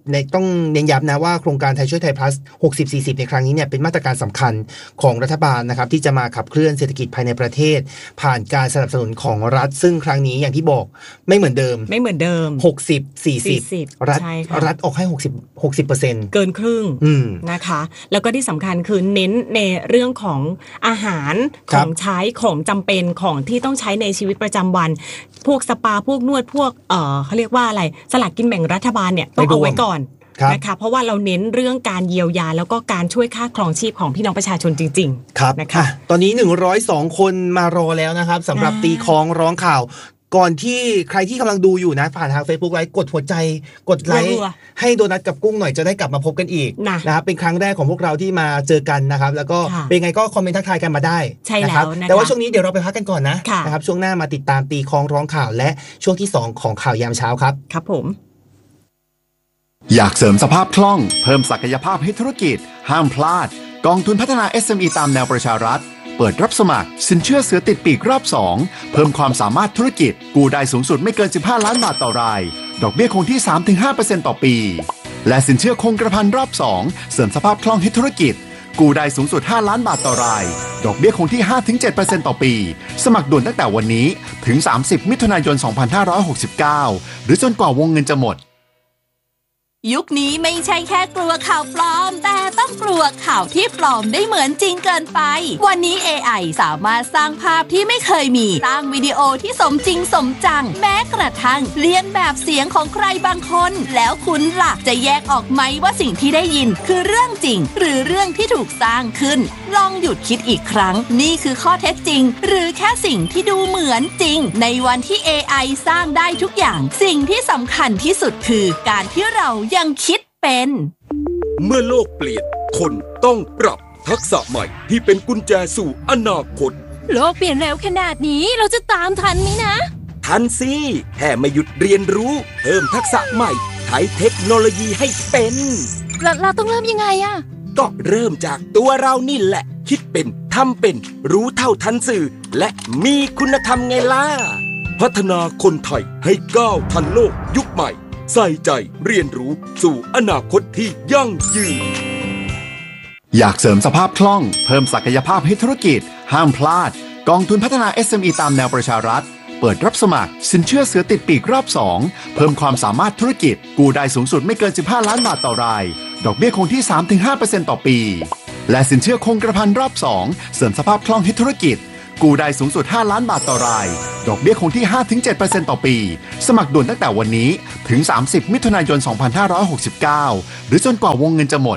ในต้องเน้นย้ำนะว่าโครงการไทยช่วยไทย plus หกสิบ สี่สิบในครั้งนี้เนี่ยเป็นมาตรการสำคัญของรัฐบาลนะครับที่จะมาขับเคลื่อนเศรษฐกิจภายในประเทศผ่านการสนับสนุนของรัฐซึ่งครั้งนี้อย่างที่บอกไม่เหมือนเดิมไม่เหมือนเดิมหกสิบ สี่สิบรัฐรัฐออกให้หกสิบ หกสิบเปอร์เซ็นต์เกินครึ่งนะคะแล้วก็ที่สำคัญคือเน้นในเรื่องของอาหารของใช้ของจำเป็นของที่ต้องใช้ในชีวิตประจำวันพวกสปาพวกนวดพวกเอ่อเขาเรียกว่าอะไรสลากกินแบ่งรัฐบาลเนี่ยต้องเอาไว้ก่อนนะคะเพราะว่าเราเน้นเรื่องการเยียวยาแล้วก็การช่วยค่าครองชีพของพี่น้องประชาชนจริงๆครับนะคะตอนนี้หนึ่งร้อยสองคนมารอแล้วนะครับสำหรับตีคล้องร้องข่าวก่อนที่ใครที่กำลังดูอยู่นะผ่านทาง Facebook ไลฟ์กดหัวใจกดไลค์ให้โดนัทกับกุ้งหน่อยจะได้กลับมาพบกันอีกนะครับเป็นครั้งแรกของพวกเราที่มาเจอกันนะครับแล้วก็เป็นไงก็คอมเมนต์ทักทายกันมาได้นะครับแต่ว่าช่วงนี้เดี๋ยวเราไปพักกันก่อนนะนะครับช่วงหน้ามาติดตามตีคล้องร้องข่าวและช่วงที่สองของข่าวยามเช้าครับครับผมอยากเสริมสภาพคล่องเพิ่มศักยภาพให้ธุรกิจห้ามพลาดกองทุนพัฒนา เอส เอ็ม อี ตามแนวประชารัฐเปิดรับสมัครสินเชื่อเสือติดปีกรอบสองเพิ่มความสามารถธุรกิจกู้ได้สูงสุดไม่เกินสิบห้าล้านบาทต่อรายดอกเบี้ยคงที่ สามถึงห้าเปอร์เซ็นต์ ต่อปีและสินเชื่อคงกระพันรอบสองเสริมสภาพคล่องให้ธุรกิจกู้ได้สูงสุดห้าล้านบาทต่อรายดอกเบี้ยคงที่ ห้าถึงเจ็ดเปอร์เซ็นต์ ต่อปีสมัครด่วนตั้งแต่วันนี้ถึงสามสิบมิถุนายนสองพันห้าร้อยหกสิบเก้าหรือจนกว่าวงเงินจะหมดยุคนี้ไม่ใช่แค่กลัวข่าวปลอมแต่ต้องกลัวข่าวที่ปลอมได้เหมือนจริงเกินไปวันนี้ เอ ไอ สามารถสร้างภาพที่ไม่เคยมีสร้างวิดีโอที่สมจริงสมจังแม้กระทั่งเลียนแบบเสียงของใครบางคนแล้วคุณล่ะจะแยกออกไหมว่าสิ่งที่ได้ยินคือเรื่องจริงหรือเรื่องที่ถูกสร้างขึ้นลองหยุดคิดอีกครั้งนี่คือข้อเท็จจริงหรือแค่สิ่งที่ดูเหมือนจริงในวันที่ เอ ไอ สร้างได้ทุกอย่างสิ่งที่สำคัญที่สุดคือการที่เรายังคิดเป็นเมื่อโลกเปลี่ยนคนต้องปรับทักษะใหม่ที่เป็นกุญแจสู่อนาคตโลกเปลี่ยนเร็วขนาดนี้เราจะตามทันไหมนะทันสิแค่ไม่หยุดเรียนรู้เพิ่มทักษะใหม่ใช้เทคโนโลยีให้เป็นเราเราต้องเริ่มยังไงอะก็เริ่มจากตัวเรานี่แหละคิดเป็นทำเป็นรู้เท่าทันสื่อและมีคุณธรรมไงล่ะพัฒนาคนไทยให้ก้าวทันโลกยุคใหม่ใส่ใจเรียนรู้สู่อนาคตที่ยั่งยืนอยากเสริมสภาพคล่องเพิ่มศักยภาพให้ธุรกิจห้ามพลาดกองทุนพัฒนา เอส เอ็ม อี ตามแนวประชารัฐเปิดรับสมัครสินเชื่อเสือติดปีกรอบสองเพิ่มความสามารถธุรกิจกู้ได้สูงสุดไม่เกินสิบห้าล้านบาทต่อรายดอกเบี้ยคงที่ สามถึงห้าเปอร์เซ็นต์ ต่อปีและสินเชื่อคงกระพันรอบสองเสริมสภาพคล่องให้ธุรกิจกู้ได้สูงสุดห้าล้านบาทต่อรายดอกเบี้ยคงที่ ห้าถึงเจ็ดเปอร์เซ็นต์ ต่อปีสมัครด่วนตั้งแต่วันนี้ถึงสามสิบมิถุนายนสองพันห้าร้อยหกสิบเก้าหรือจนกว่าวงเงินจะหมด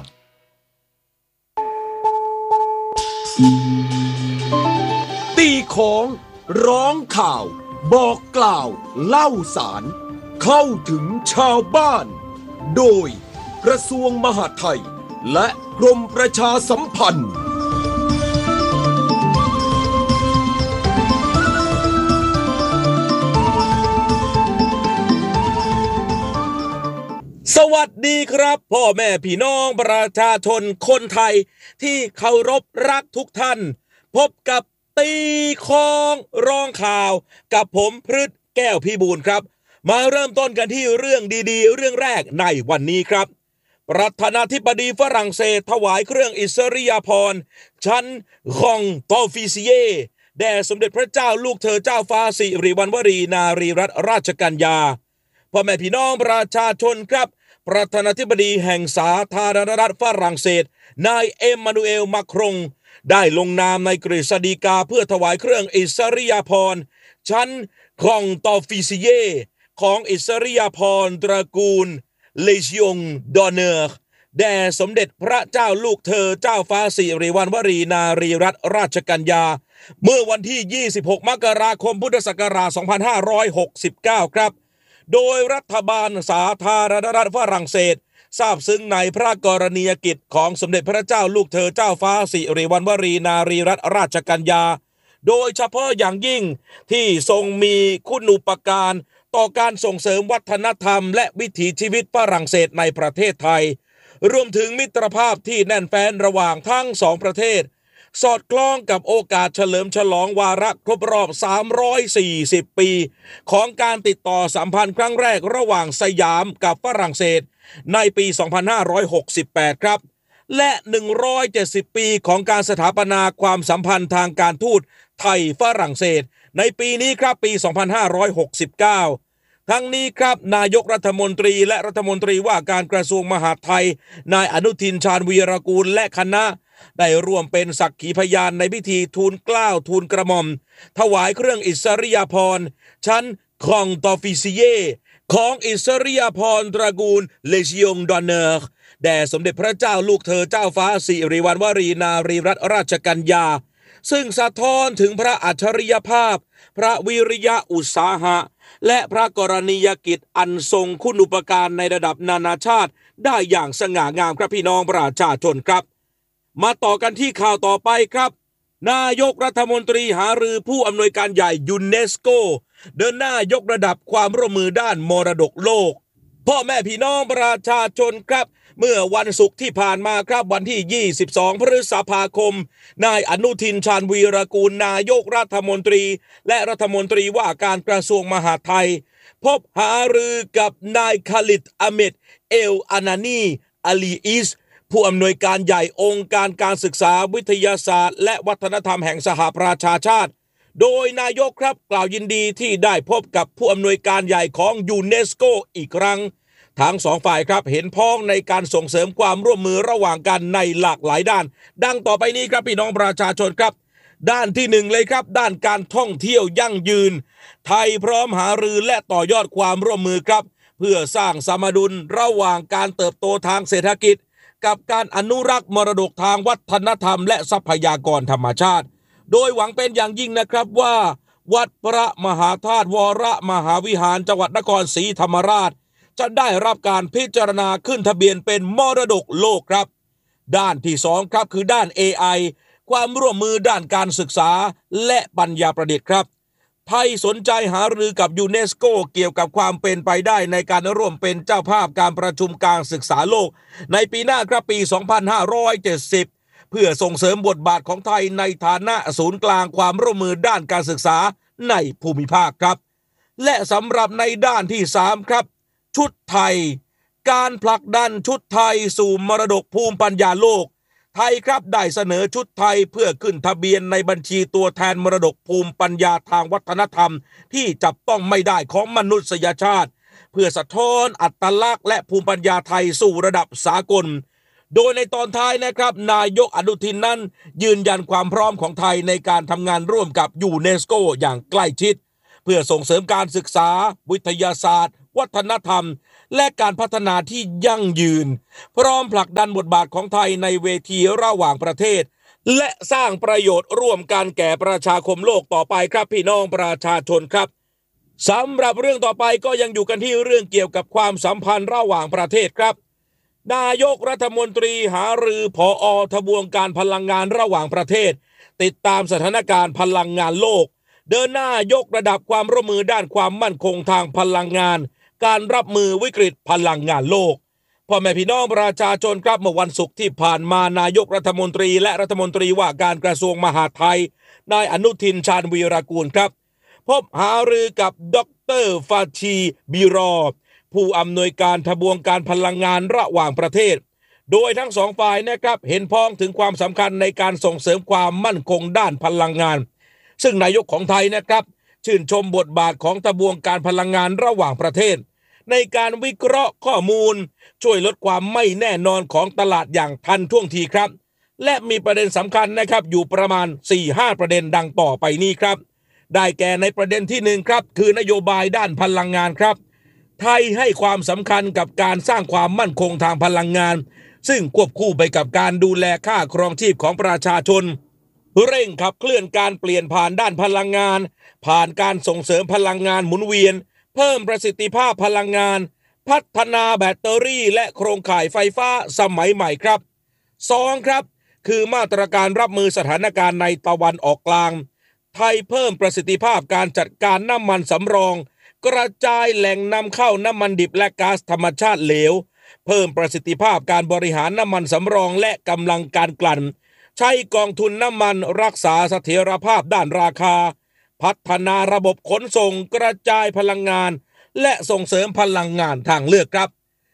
ตีของร้องข่าวบอกกล่าวเล่าสารเข้าถึงชาวบ้านโดยกระทรวงมหาดไทยและกรมประชาสัมพันธ์สวัสดีครับพ่อแม่พี่น้องประชาชนคนไทยที่เคารพรักทุกท่านพบกับตีคล้องร้องข่าวกับผมพฤทธิ์แก้วพิบูลครับมาเริ่มต้นกันที่เรื่องดีๆเรื่องแรกในวันนี้ครับประธานาธิบดีฝรั่งเศสถวายเครื่องอิสริยาภรณ์ชั้นคองตอฟิเซียแด่สมเด็จพระเจ้าลูกเธอเจ้าฟ้าสิริวัณวรีนารีรัตนราชกัญญาพ่อแม่พี่น้องประชาชนครับประธานาธิบดีแห่งสาธารณรัฐฝรั่งเศสนายเอ็มมานูเอลมาครงได้ลงนามในกฤษฎีกาเพื่อถวายเครื่องอิสริยาภรณ์ชั้นคองตอฟิเซียของอิสริยาภรณ์ตระกูลเลจิองดอเนอร์แด่สมเด็จพระเจ้าลูกเธอเจ้าฟ้าสิริวัณวรีนารีรัตนราชกัญญาเมื่อวันที่ยี่สิบหกมกราคมพุทธศักราชสองพันห้าร้อยหกสิบเก้าครับโดยรัฐบาลสาธารณรัฐฝรั่งเศสทราบซึ้งในพระกรณียกิจของสมเด็จพระเจ้าลูกเธอเจ้าฟ้าสิริวัณวรีนารีรัตนราชกัญญาโดยเฉพาะอย่างยิ่งที่ทรงมีคุณูปการต่อการส่งเสริมวัฒนธรรมและวิถีชีวิตฝรั่งเศสในประเทศไทยรวมถึงมิตรภาพที่แน่นแฟ้นระหว่างทั้งสองประเทศสอดคล้องกับโอกาสเฉลิมฉลองวาระครบรอบสามร้อยสี่สิบปีของการติดต่อสัมพันธ์ครั้งแรกระหว่างสยามกับฝรั่งเศสในปี สองพันห้าร้อยหกสิบแปด ครับและหนึ่งร้อยเจ็ดสิบปีของการสถาปนาความสัมพันธ์ทางการทูตไทยฝรั่งเศสในปีนี้ครับปี สองพันห้าร้อยหกสิบเก้า ทั้งนี้ครับนายกรัฐมนตรีและรัฐมนตรีว่าการกระทรวงมหาดไทยนายอนุทินชาญวีรกูลและคณะได้ร่วมเป็นสักขีพยานในพิธีทูลเกล้าทูลกระหม่อมถวายเครื่องอิสริยาภรณ์ชั้นคองตอฟิซิเยของอิสริยาภรณ์ตระกูลเลจิองดอนเนอร์แด่สมเด็จพระเจ้าลูกเธอเจ้าฟ้าสิริวัณวรีนารีรัตนราชกัญญาซึ่งสะท้อนถึงพระอัจฉริยภาพพระวิริยะอุตสาหะและพระกรณียกิจอันทรงคุณูปการในระดับนานาชาติได้อย่างสง่างามครับพี่น้องประชาชนครับมาต่อกันที่ข่าวต่อไปครับนายกรัฐมนตรีหารือผู้อำนวยการใหญ่ยูเนสโกเดินหน้ายกระดับความร่วมมือด้านมรดกโลกพ่อแม่พี่น้องประชาชนครับเมื่อวันศุกร์ที่ผ่านมาครับวันที่ยี่สิบสองพฤษภาคมนายอนุทินชาญวีรกูลนายกรัฐมนตรีและรัฐมนตรีว่าการกระทรวงมหาดไทยพบหารือกับนายคาลิดอะเมดเอลอานานีอาลีอิสผู้อำนวยการใหญ่องค์การการศึกษาวิทยาศาสตร์และวัฒนธรรมแห่งสหประชาชาติโดยนายกครับกล่าวยินดีที่ได้พบกับผู้อำนวยการใหญ่ของยูเนสโกอีกครั้งทั้งสองฝ่ายครับเห็นพ้องในการส่งเสริมความร่วมมือระหว่างกันในหลากหลายด้านดังต่อไปนี้ครับพี่น้องประชาชนครับด้านที่หนึ่งเลยครับด้านการท่องเที่ยวยั่งยืนไทยพร้อมหารือและต่อยอดความร่วมมือครับเพื่อสร้างสมดุลระหว่างการเติบโตทางเศรษฐกิจกับการอนุรักษ์มรดกทางวัฒนธรรมและทรัพยากรธรรมชาติโดยหวังเป็นอย่างยิ่งนะครับว่าวัดพระมหาธาตุวรมหาวิหารจังหวัดนครศรีธรรมราชจะได้รับการพิจารณาขึ้นทะเบียนเป็นมรดกโลกครับด้านที่สองครับคือด้าน เอ ไอ ความร่วมมือด้านการศึกษาและปัญญาประดิษฐ์ครับไทยสนใจหารือกับยูเนสโกเกี่ยวกับความเป็นไปได้ในการร่วมเป็นเจ้าภาพการประชุมการศึกษาโลกในปีหน้าครับปี สองพันห้าร้อยเจ็ดสิบ เพื่อส่งเสริมบทบาทของไทยในฐานะศูนย์กลางความร่วมมือด้านการศึกษาในภูมิภาคครับและสำหรับในด้านที่สามครับชุดไทยการผลักดันชุดไทยสู่มรดกภูมิปัญญาโลกไทยครับได้เสนอชุดไทยเพื่อขึ้นทะเบียนในบัญชีตัวแทนมรดกภูมิปัญญาทางวัฒนธรรมที่จับต้องไม่ได้ของมนุษยชาติเพื่อสะท้อนอัตลักษณ์และภูมิปัญญาไทยสู่ระดับสากลโดยในตอนท้ายนะครับนายกอนุทินนั้นยืนยันความพร้อมของไทยในการทำงานร่วมกับยูเนสโกอย่างใกล้ชิดเพื่อส่งเสริมการศึกษาวิทยาศาสตร์วัฒนธรรมและการพัฒนาที่ยั่งยืนพร้อมผลักดันบทบาทของไทยในเวทีระหว่างประเทศและสร้างประโยชน์ร่วมกันแก่ประชาคมโลกต่อไปครับพี่น้องประชาชนครับสำหรับเรื่องต่อไปก็ยังอยู่กันที่เรื่องเกี่ยวกับความสัมพันธ์ระหว่างประเทศครับนายกรัฐมนตรีหารือผอ.ทบวงการพลังงานระหว่างประเทศติดตามสถานการณ์พลังงานโลกเดินหน้ายกระดับความร่วมมือด้านความมั่นคงทางพลังงานการรับมือวิกฤตพลังงานโลกพ่อแม่พี่น้องประชาชนครับเมื่อวันศุกร์ที่ผ่านมานายกรัฐมนตรีและรัฐมนตรีว่าการกระทรวงมหาดไทยนายอนุทินชาญวีรกูลครับพบหารือกับดร.ฟาชีบีรอผู้อำนวยการทบวงการพลังงานระหว่างประเทศโดยทั้งสองฝ่ายนะครับเห็นพ้องถึงความสำคัญในการส่งเสริมความมั่นคงด้านพลังงานซึ่งนายกของไทยนะครับชื่นชมบทบาทของทบวงการพลังงานระหว่างประเทศในการวิเคราะห์ข้อมูลช่วยลดความไม่แน่นอนของตลาดอย่างทันท่วงทีครับและมีประเด็นสำคัญนะครับอยู่ประมาณ สี่ถึงห้า ประเด็นดังต่อไปนี้ครับได้แก่ในประเด็นที่หนึ่งครับคือนโยบายด้านพลังงานครับไทยให้ความสำคัญกับการสร้างความมั่นคงทางพลังงานซึ่งควบคู่ไปกับการดูแลค่าครองชีพของประชาชนเร่งขับเคลื่อนการเปลี่ยนผ่านด้านพลังงานผ่านการส่งเสริมพลังงานหมุนเวียนเพิ่มประสิทธิภาพพลังงานพัฒนาแบตเตอรี่และโครงข่ายไฟฟ้าสมัยใหม่ครับสองครับคือมาตรการรับมือสถานการณ์ในตะวันออกกลางไทยเพิ่มประสิทธิภาพการจัดการน้ำมันสำรองกระจายแหล่งนำเข้าน้ำมันดิบและก๊าซธรรมชาติเหลวเพิ่มประสิทธิภาพการบริหารน้ำมันสำรองและกำลังการกลั่นใช้กองทุนน้ำมันรักษาเสถียรภาพด้านราคาพัฒนาระบบขนส่งกระจายพลังงานและส่งเสริมพลังงานทางเลือกครับ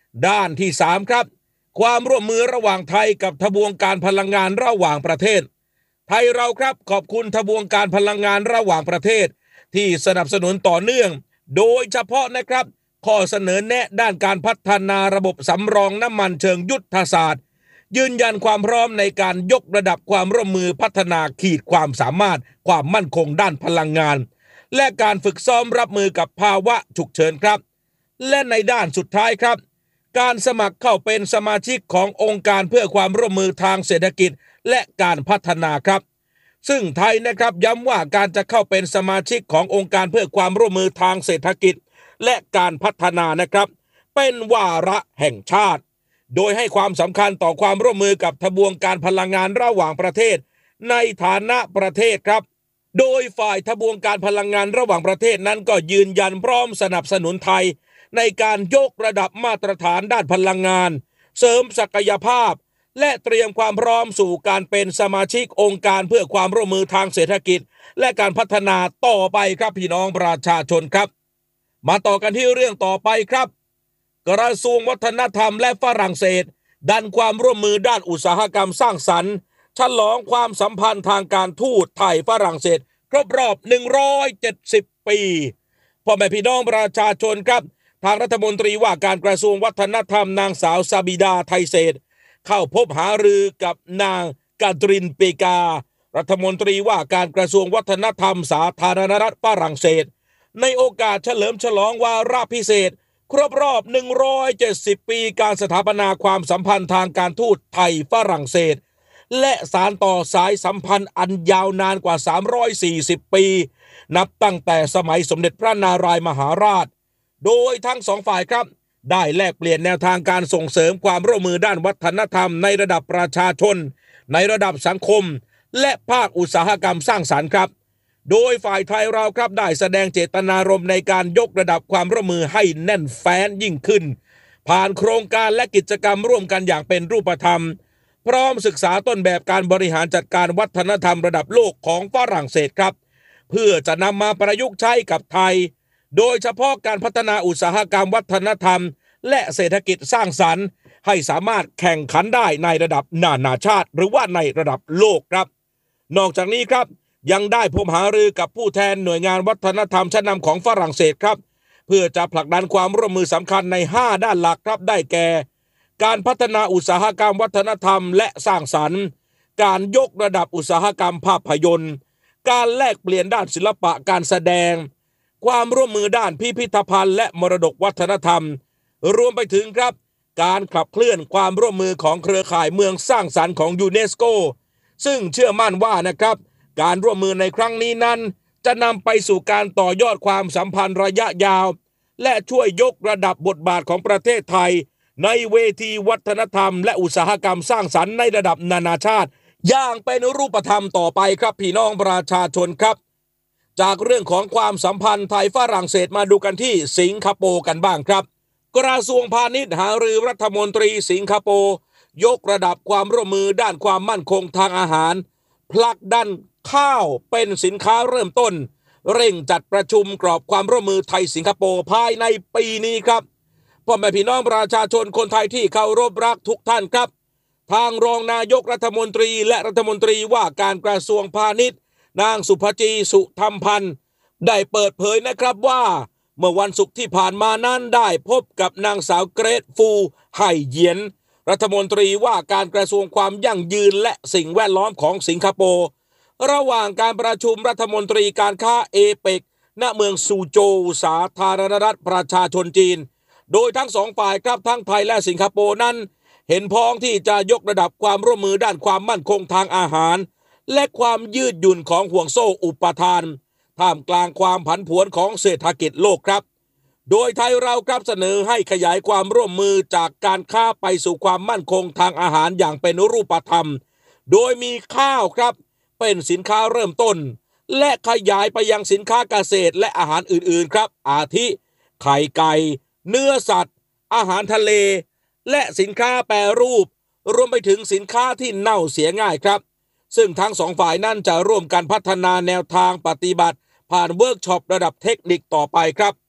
ด้านที่สามครับความร่วมมือระหว่างไทยกับทบวงการพลังงานระหว่างประเทศไทยเราครับขอบคุณทบวงการพลังงานระหว่างประเทศที่สนับสนุนต่อเนื่องโดยเฉพาะนะครับข้อเสนอแนะด้านการพัฒนาระบบสำรองน้ำมันเชิงยุทธศาสตร์ยืนยันความพร้อมในการยกระดับความร่วมมือพัฒนาขีดความสามารถความมั่นคงด้านพลังงานและการฝึกซ้อมรับมือกับภาวะฉุกเฉินครับและในด้านสุดท้ายครับการสมัครเข้าเป็นสมาชิกขององค์การเพื่อความร่วมมือทางเศรษฐกิจและการพัฒนาครับซึ่งไทยนะครับย้ำว่าการจะเข้าเป็นสมาชิกขององค์การเพื่อความร่วมมือทางเศรษฐกิจและการพัฒนานะครับเป็นวาระแห่งชาติโดยให้ความสำคัญต่อความร่วมมือกับทบวงการพลังงานระหว่างประเทศในฐานะประเทศครับโดยฝ่ายทบวงการพลังงานระหว่างประเทศนั้นก็ยืนยันพร้อมสนับสนุนไทยในการยกระดับมาตรฐานด้านพลังงานเสริมศักยภาพและเตรียมความพร้อมสู่การเป็นสมาชิกองค์การเพื่อความร่วมมือทางเศรษฐกิจและการพัฒนาต่อไปครับพี่น้องประชาชนครับมาต่อกันที่เรื่องต่อไปครับกระทรวงวัฒนธรรมและฝรั่งเศสดันความร่วมมือด้านอุตสาหกรรมสร้างสรรค์ฉลองความสัมพันธ์ทางการทูตไทยฝรั่งเศสครบรอบหนึ่งร้อยเจ็ดสิบปีพ่อแม่พี่น้องประชาชนครับทางรัฐมนตรีว่าการกระทรวงวัฒนธรรมนางสาวซาบิดาไทเศษเข้าพบหารือกับนางกาตรินเปการัฐมนตรีว่าการกระทรวงวัฒนธรรมสาธารณรัฐฝรั่งเศสในโอกาสเฉลิมฉลองวาระพิเศษครบรอบหนึ่งร้อยเจ็ดสิบปีการสถาปนาความสัมพันธ์ทางการทูตไทยฝรั่งเศสและสานต่อสายสัมพันธ์อันยาวนานกว่าสามร้อยสี่สิบปีนับตั้งแต่สมัยสมเด็จพระนารายมหาราชโดยทั้งสองฝ่ายครับได้แลกเปลี่ยนแนวทางการส่งเสริมความร่วมมือด้านวัฒนธรรมในระดับประชาชนในระดับสังคมและภาคอุตสาหกรรมสร้างสรรค์ครับโดยฝ่ายไทยเราครับได้แสดงเจตนารมณ์ในการยกระดับความร่วมมือให้แน่นแฟ้นยิ่งขึ้นผ่านโครงการและกิจกรรมร่วมกันอย่างเป็นรูปธรรมพร้อมศึกษาต้นแบบการบริหารจัดการวัฒนธรรมระดับโลกของฝรั่งเศสครับเพื่อจะนำมาประยุกต์ใช้กับไทยโดยเฉพาะการพัฒนาอุตสาหกรรมวัฒนธรรมและเศรษฐกิจสร้างสรรค์ให้สามารถแข่งขันได้ในระดับนานาชาติหรือว่าในระดับโลกครับนอกจากนี้ครับยังได้พบหารือกับผู้แทนหน่วยงานวัฒนธรรมชั้นนำของฝรั่งเศสครับเพื่อจะผลักดันความร่วมมือสำคัญในห้าด้านหลักครับได้แก่การพัฒนาอุตสาหกรรมวัฒนธรรมและสร้างสรรค์การยกระดับอุตสาหกรรมภาพยนตร์การแลกเปลี่ยนด้านศิลปะการแสดงความร่วมมือด้านพิพิธภัณฑ์และมรดกวัฒนธรรมรวมไปถึงครับการขับเคลื่อนความร่วมมือของเครือข่ายเมืองสร้างสรรค์ของยูเนสโกซึ่งเชื่อมั่นว่านะครับการร่วมมือในครั้งนี้นั้นจะนำไปสู่การต่อยอดความสัมพันธ์ระยะยาวและช่วยยกระดับบทบาทของประเทศไทยในเวทีวัฒนธรรมและอุตสาหกรรมสร้างสรรค์ในระดับนานาชาติอย่างเป็นรูปธรรมต่อไปครับพี่น้องประชาชนครับจากเรื่องของความสัมพันธ์ไทยฝรั่งเศสมาดูกันที่สิงคโปร์กันบ้างครับกระทรวงพาณิชย์หารือรัฐมนตรีสิงคโปร์ยกระดับความร่วมมือด้านความมั่นคงทางอาหารผลักดันข้าวเป็นสินค้าเริ่มต้นเร่งจัดประชุมกรอบความร่วมมือไทยสิงคโปร์ภายในปีนี้ครับพ่อแม่พี่น้องประชาชนคนไทยที่เคารพรักทุกท่านครับทางรองนายกรัฐมนตรีและรัฐมนตรีว่าการกระทรวงพาณิชย์นางสุภจีสุธรรมพันธ์ได้เปิดเผยนะครับว่าเมื่อวันศุกร์ที่ผ่านมานั้นได้พบกับนางสาวเกรทฟูไห่เหยียนรัฐมนตรีว่าการกระทรวงความยั่งยืนและสิ่งแวดล้อมของสิงคโปร์ระหว่างการประชุมรัฐมนตรีการค้าเอเปกณเมืองซูโจวสาธารณรัฐประชาชนจีนโดยทั้งสองฝ่ายครับทั้งไทยและสิงคโปร์นั้นเห็นพ้องที่จะยกระดับความร่วมมือด้านความมั่นคงทางอาหารและความยืดหยุ่นของห่วงโซ่อุปทานท่ามกลางความผันผวนของเศรษฐกิจโลกครับโดยไทยเราครับเสนอให้ขยายความร่วมมือจากการค้าไปสู่ความมั่นคงทางอาหารอย่างเป็นรูปธรรมโดยมีข้าวครับเป็นสินค้าเริ่มต้นและขยายไปยังสินค้าเกษตรและอาหารอื่นๆครับอาทิไข่ไก่เนื้อสัตว์อาหารทะเลและสินค้าแปรรูปรวมไปถึงสินค้าที่เน่าเสียง่ายครับซึ่งทั้งสองฝ่ายนั้นจะร่วมกันพัฒนาแนวทางปฏิบัติผ่านเวิร์กช็อประดับเทคนิคต่อไปครับ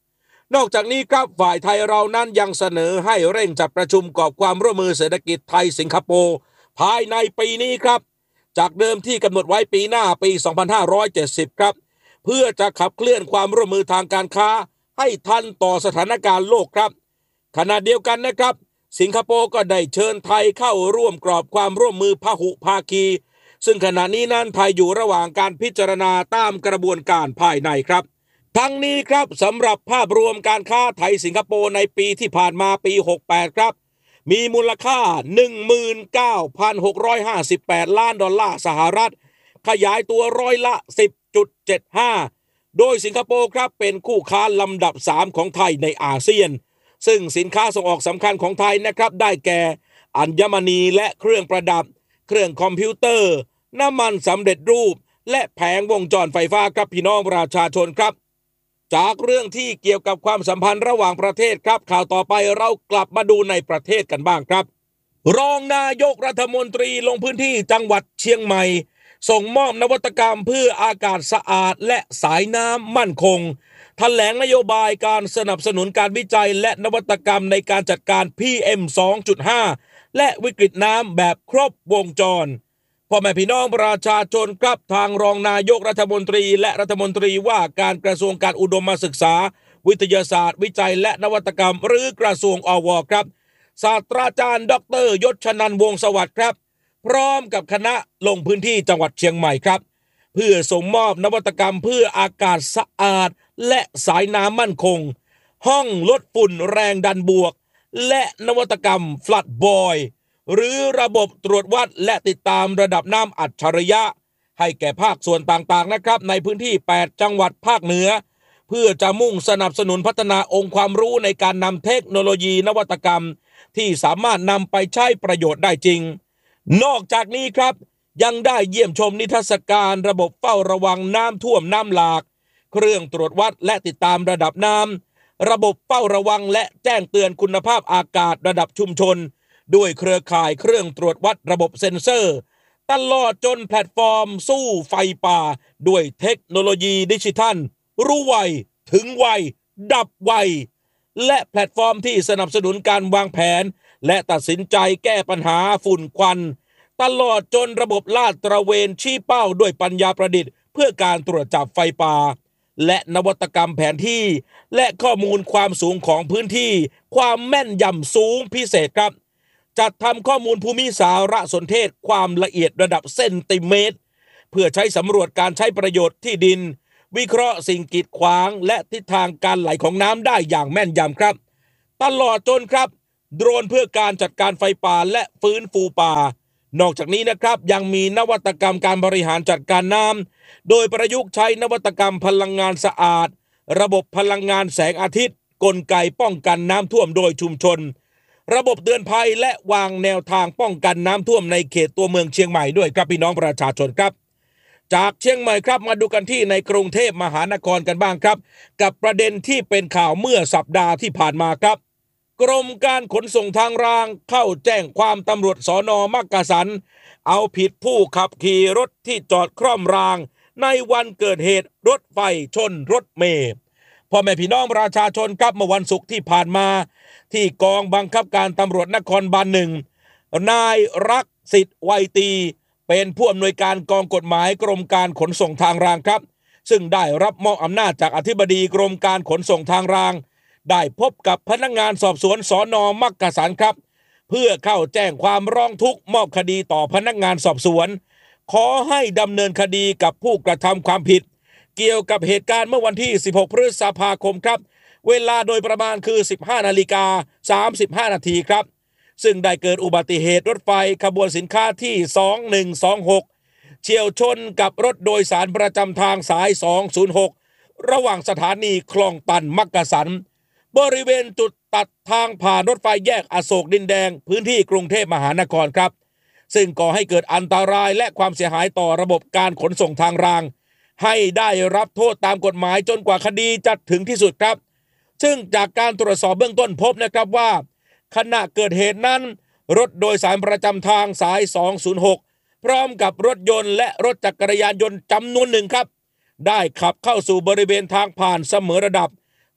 นอกจากนี้ครับฝ่ายไทยเรานั้นยังเสนอให้เร่งจัดประชุมกอบความร่วมมือเศรษฐกิจไทยสิงคโปร์ภายในปีนี้ครับจากเดิมที่กำหนดไว้ปีหน้าปีสองพันห้าร้อยเจ็ดสิบครับเพื่อจะขับเคลื่อนความร่วมมือทางการค้าให้ทันต่อสถานการณ์โลกครับขณะเดียวกันนะครับสิงคโปร์ก็ได้เชิญไทยเข้าร่วมกรอบความร่วมมือพหุภาคีซึ่งขณะนี้นั้นไทยอยู่ระหว่างการพิจารณาตามกระบวนการภายในครับทั้งนี้ครับสำหรับภาพรวมการค้าไทยสิงคโปร์ในปีที่ผ่านมาปีหกสิบแปดครับมีมูลค่า หนึ่งหมื่นเก้าพันหกร้อยห้าสิบแปด ล้านดอลลาร์สหรัฐขยายตัวร้อยละ สิบจุดเจ็ดห้า โดยสิงคโปร์ครับเป็นคู่ค้าลำดับสามของไทยในอาเซียนซึ่งสินค้าส่งออกสำคัญของไทยนะครับได้แก่อัญมณีและเครื่องประดับเครื่องคอมพิวเตอร์น้ำมันสำเร็จรูปและแผงวงจรไฟฟ้าครับพี่น้องประชาชนครับจากเรื่องที่เกี่ยวกับความสัมพันธ์ระหว่างประเทศครับข่าวต่อไปเรากลับมาดูในประเทศกันบ้างครับรองนายกรัฐมนตรีลงพื้นที่จังหวัดเชียงใหม่ส่งมอบนวัตกรรมเพื่ออากาศสะอาดและสายน้ำมั่นคงแถลงนโยบายการสนับสนุนการวิจัยและนวัตกรรมในการจัดการ พี เอ็ม สองจุดห้า และวิกฤตน้ำแบบครบวงจรพ่อแม่พี่น้องประชาชนครับทางรองนายกรัฐมนตรีและรัฐมนตรีว่าการกระทรวงการอุดมศึกษาวิทยาศาสตร์วิจัยและนวัตกรรมหรือกระทรวงอวครับศาสตราจารย์ดรยศชนันท์วงศ์สวัสดิ์ครับพร้อมกับคณะลงพื้นที่จังหวัดเชียงใหม่ครับเพื่อส่งมอบนวัตกรรมเพื่ออากาศสะอาดและสายน้ำมั่นคงห้องลดฝุ่นแรงดันบวกและนวัตกรรมฟลัดบอยหรือระบบตรวจวัดและติดตามระดับน้ำอัจฉริยะให้แก่ภาคส่วนต่างๆนะครับในพื้นที่แปดจังหวัดภาคเหนือเพื่อจะมุ่งสนับสนุนพัฒนาองค์ความรู้ในการนำเทคโนโลยีนวัตกรรมที่สามารถนำไปใช้ประโยชน์ได้จริงนอกจากนี้ครับยังได้เยี่ยมชมนิทรรศการระบบเฝ้าระวังน้ำท่วมน้ำหลากเครื่องตรวจวัดและติดตามระดับน้ำระบบเฝ้าระวังและแจ้งเตือนคุณภาพอากาศระดับชุมชนด้วยเครือข่ายเครื่องตรวจวัดระบบเซ็นเซอร์ตลอดจนแพลตฟอร์มสู้ไฟป่าด้วยเทคโนโลยีดิจิทัลรู้ไวถึงไวดับไวและแพลตฟอร์มที่สนับสนุนการวางแผนและตัดสินใจแก้ปัญหาฝุ่นควันตลอดจนระบบลาดตระเวนชี้เป้าด้วยปัญญาประดิษฐ์เพื่อการตรวจจับไฟป่าและนวัตกรรมแผนที่และข้อมูลความสูงของพื้นที่ความแม่นยำสูงพิเศษครับจัดทำข้อมูลภูมิสารสนเทศความละเอียดระดับเซนติเมตรเพื่อใช้สำรวจการใช้ประโยชน์ที่ดินวิเคราะห์สิ่งกีดขวางและทิศทางการไหลของน้ำได้อย่างแม่นยำครับตลอดจนครับโดรนเพื่อการจัดการไฟป่าและฟื้นฟูป่านอกจากนี้นะครับยังมีนวัตกรรมการบริหารจัดการน้ำโดยประยุกต์ใช้นวัตกรรมพลังงานสะอาดระบบพลังงานแสงอาทิตย์กลไกป้องกันน้ำท่วมโดยชุมชนระบบเตือนภัยและวางแนวทางป้องกันน้ำท่วมในเขตตัวเมืองเชียงใหม่ด้วยครับพี่น้องประชาชนครับจากเชียงใหม่ครับมาดูกันที่ในกรุงเทพมหานครกันบ้างครับกับประเด็นที่เป็นข่าวเมื่อสัปดาห์ที่ผ่านมาครับกรมการขนส่งทางรางเข้าแจ้งความตำรวจสน.มักกะสันเอาผิดผู้ขับขี่รถที่จอดคร่อมรางในวันเกิดเหตุรถไฟชนรถเมล์พ่อแม่พี่น้องประชาชนครับเมื่อวันศุกร์ที่ผ่านมาที่กองบังคับการตำรวจนครบาลหนึ่งนายรักสิทธิ์ไวตีเป็นผู้อำนวยการกองกฎหมายกรมการขนส่งทางรางครับซึ่งได้รับมอบอำนาจจากอธิบดีกรมการขนส่งทางรางได้พบกับพนักงานสอบสวนสน.มักกะสันครับเพื่อเข้าแจ้งความร้องทุกข์มอบคดีต่อพนักงานสอบสวนขอให้ดำเนินคดีกับผู้กระทำความผิดเกี่ยวกับเหตุการณ์เมื่อวันที่สิบหกพฤษภาคมครับเวลาโดยประมาณคือ สิบห้านาฬิกาสามสิบห้านาทีครับซึ่งได้เกิดอุบัติเหตุรถไฟขบวนสินค้าที่สองหนึ่งสองหกเฉี่ยวชนกับรถโดยสารประจำทางสายสองศูนย์หกระหว่างสถานีคลองตันมักกะสันบริเวณจุดตัดทางผ่านรถไฟแยกอโศกดินแดงพื้นที่กรุงเทพมหานครครับซึ่งก่อให้เกิดอันตรายและความเสียหายต่อระบบการขนส่งทางรางให้ได้รับโทษตามกฎหมายจนกว่าคดีจะถึงที่สุดครับซึ่งจากการตรวจสอบเบื้องต้นพบนะครับว่าขณะเกิดเหตุนั้นรถโดยสารประจำทางสายสองศูนย์หกพร้อมกับรถยนต์และรถจักรยานยนต์จำนวนหนึ่งครับได้ขับเข้าสู่บริเวณทางผ่านเสมอระดับ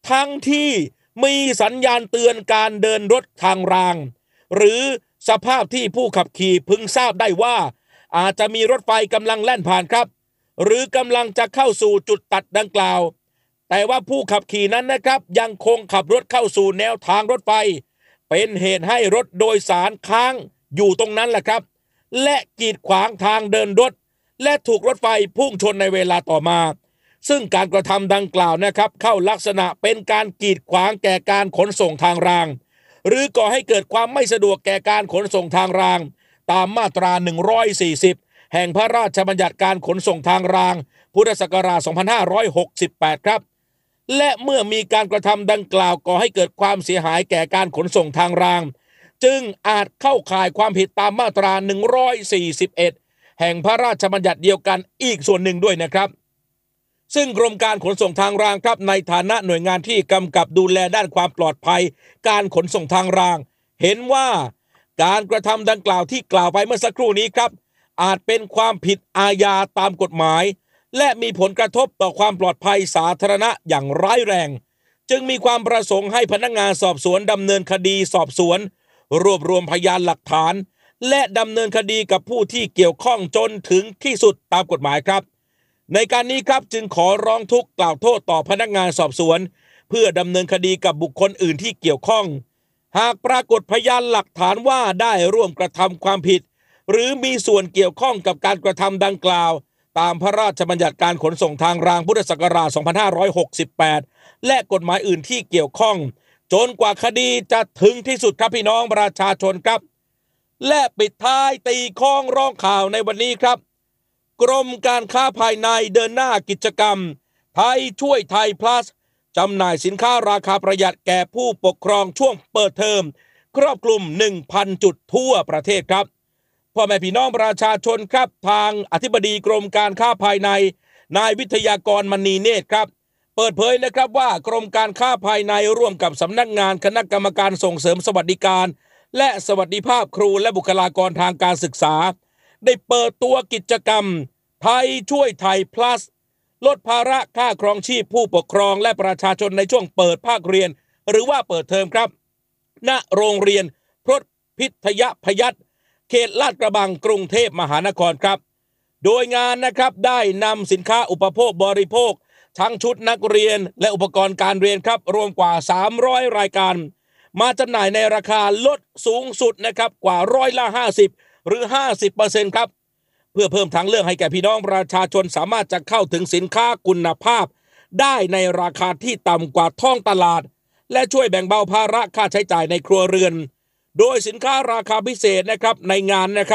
ทั้งที่มีสัญญาณเตือนการเดินรถทางรางหรือสภาพที่ผู้ขับขี่พึงทราบได้ว่าอาจจะมีรถไฟกำลังแล่นผ่านครับหรือกำลังจะเข้าสู่จุดตัดดังกล่าวแต่ว่าผู้ขับขี่นั้นนะครับยังคงขับรถเข้าสู่แนวทางรถไฟเป็นเหตุให้รถโดยสารค้างอยู่ตรงนั้นแหละครับและกีดขวางทางเดินรถและถูกรถไฟพุ่งชนในเวลาต่อมาซึ่งการกระทำดังกล่าวนะครับเข้าลักษณะเป็นการกีดขวางแก่การขนส่งทางรางหรือก่อให้เกิดความไม่สะดวกแก่การขนส่งทางรางตามมาตราหนึ่งร้อยสี่สิบแห่งพระราชบัญญัติการขนส่งทางรางพุทธศักราชสองพันห้าร้อยหกสิบแปดครับและเมื่อมีการกระทำดังกล่าวก่อให้เกิดความเสียหายแก่การขนส่งทางรางจึงอาจเข้าข่ายความผิดตามมาตราหนึ่งร้อยสี่สิบเอ็ดแห่งพระราชบัญญัติเดียวกันอีกส่วนหนึ่งด้วยนะครับซึ่งกรมการขนส่งทางรางครับในฐานะหน่วยงานที่กำกับดูแลด้านความปลอดภัยการขนส่งทางรางเห็นว่าการกระทำดังกล่าวที่กล่าวไปเมื่อสักครู่นี้ครับอาจเป็นความผิดอาญาตามกฎหมายและมีผลกระทบต่อความปลอดภัยสาธารณะอย่างร้ายแรงจึงมีความประสงค์ให้พนักงานสอบสวนดำเนินคดีสอบสวนรวบรวมพยานหลักฐานและดำเนินคดีกับผู้ที่เกี่ยวข้องจนถึงที่สุดตามกฎหมายครับในการนี้ครับจึงขอร้องทุกข์กล่าวโทษต่อพนักงานสอบสวนเพื่อดำเนินคดีกับบุคคลอื่นที่เกี่ยวข้องหากปรากฏพยานหลักฐานว่าได้ร่วมกระทำความผิดหรือมีส่วนเกี่ยวข้องกับการกระทำดังกล่าวตามพระราชบัญญัติการขนส่งทางรางพุทธศักราชสองพันห้าร้อยหกสิบแปดและกฎหมายอื่นที่เกี่ยวข้องจนกว่าคดีจะถึงที่สุดครับพี่น้องประชาชนครับและปิดท้ายตีข้องร้องข่าวในวันนี้ครับกรมการค้าภายในเดินหน้ากิจกรรมไทยช่วยไทย plus จำหน่ายสินค้าราคาประหยัดแก่ผู้ปกครองช่วงเปิดเทอมครอบคลุม หนึ่งพัน จุดทั่วประเทศครับพ่อแม่พี่น้องประชาชนครับทางอธิบดีกรมการค้าภายในนายวิทยากรมณีเนตรครับเปิดเผยนะครับว่ากรมการค้าภายในร่วมกับสำนักงานคณะกรรมการส่งเสริมสวัสดิการและสวัสดิภาพครูและบุคลากรทางการศึกษาได้เปิดตัวกิจกรรมไทยช่วยไทย plus ลดภาระค่าครองชีพผู้ปกครองและประชาชนในช่วงเปิดภาคเรียนหรือว่าเปิดเทอมครับณโรงเรียนพรตพิทยพยัคฆ์เขตลาดกระบังกรุงเทพมหานครครับโดยงานนะครับได้นำสินค้าอุปโภคบริโภคทั้งชุดนักเรียนและอุปกรณ์การเรียนครับรวมกว่าสามร้อยรายการมาจำหน่ายในราคาลดสูงสุดนะครับกว่าร้อยละห้าสิบหรือ ห้าสิบเปอร์เซ็นต์ ครับเพื่อเพิ่มทางเลือกให้แก่พี่น้องประชาชนสามารถจะเข้าถึงสินค้าคุณภาพได้ในราคาที่ต่ำกว่าท้องตลาดและช่วยแบ่งเบาภาระค่าใช้จ่ายในครัวเรือนโดยสินค้าราคาพิเศษนะครับในงานนะครับ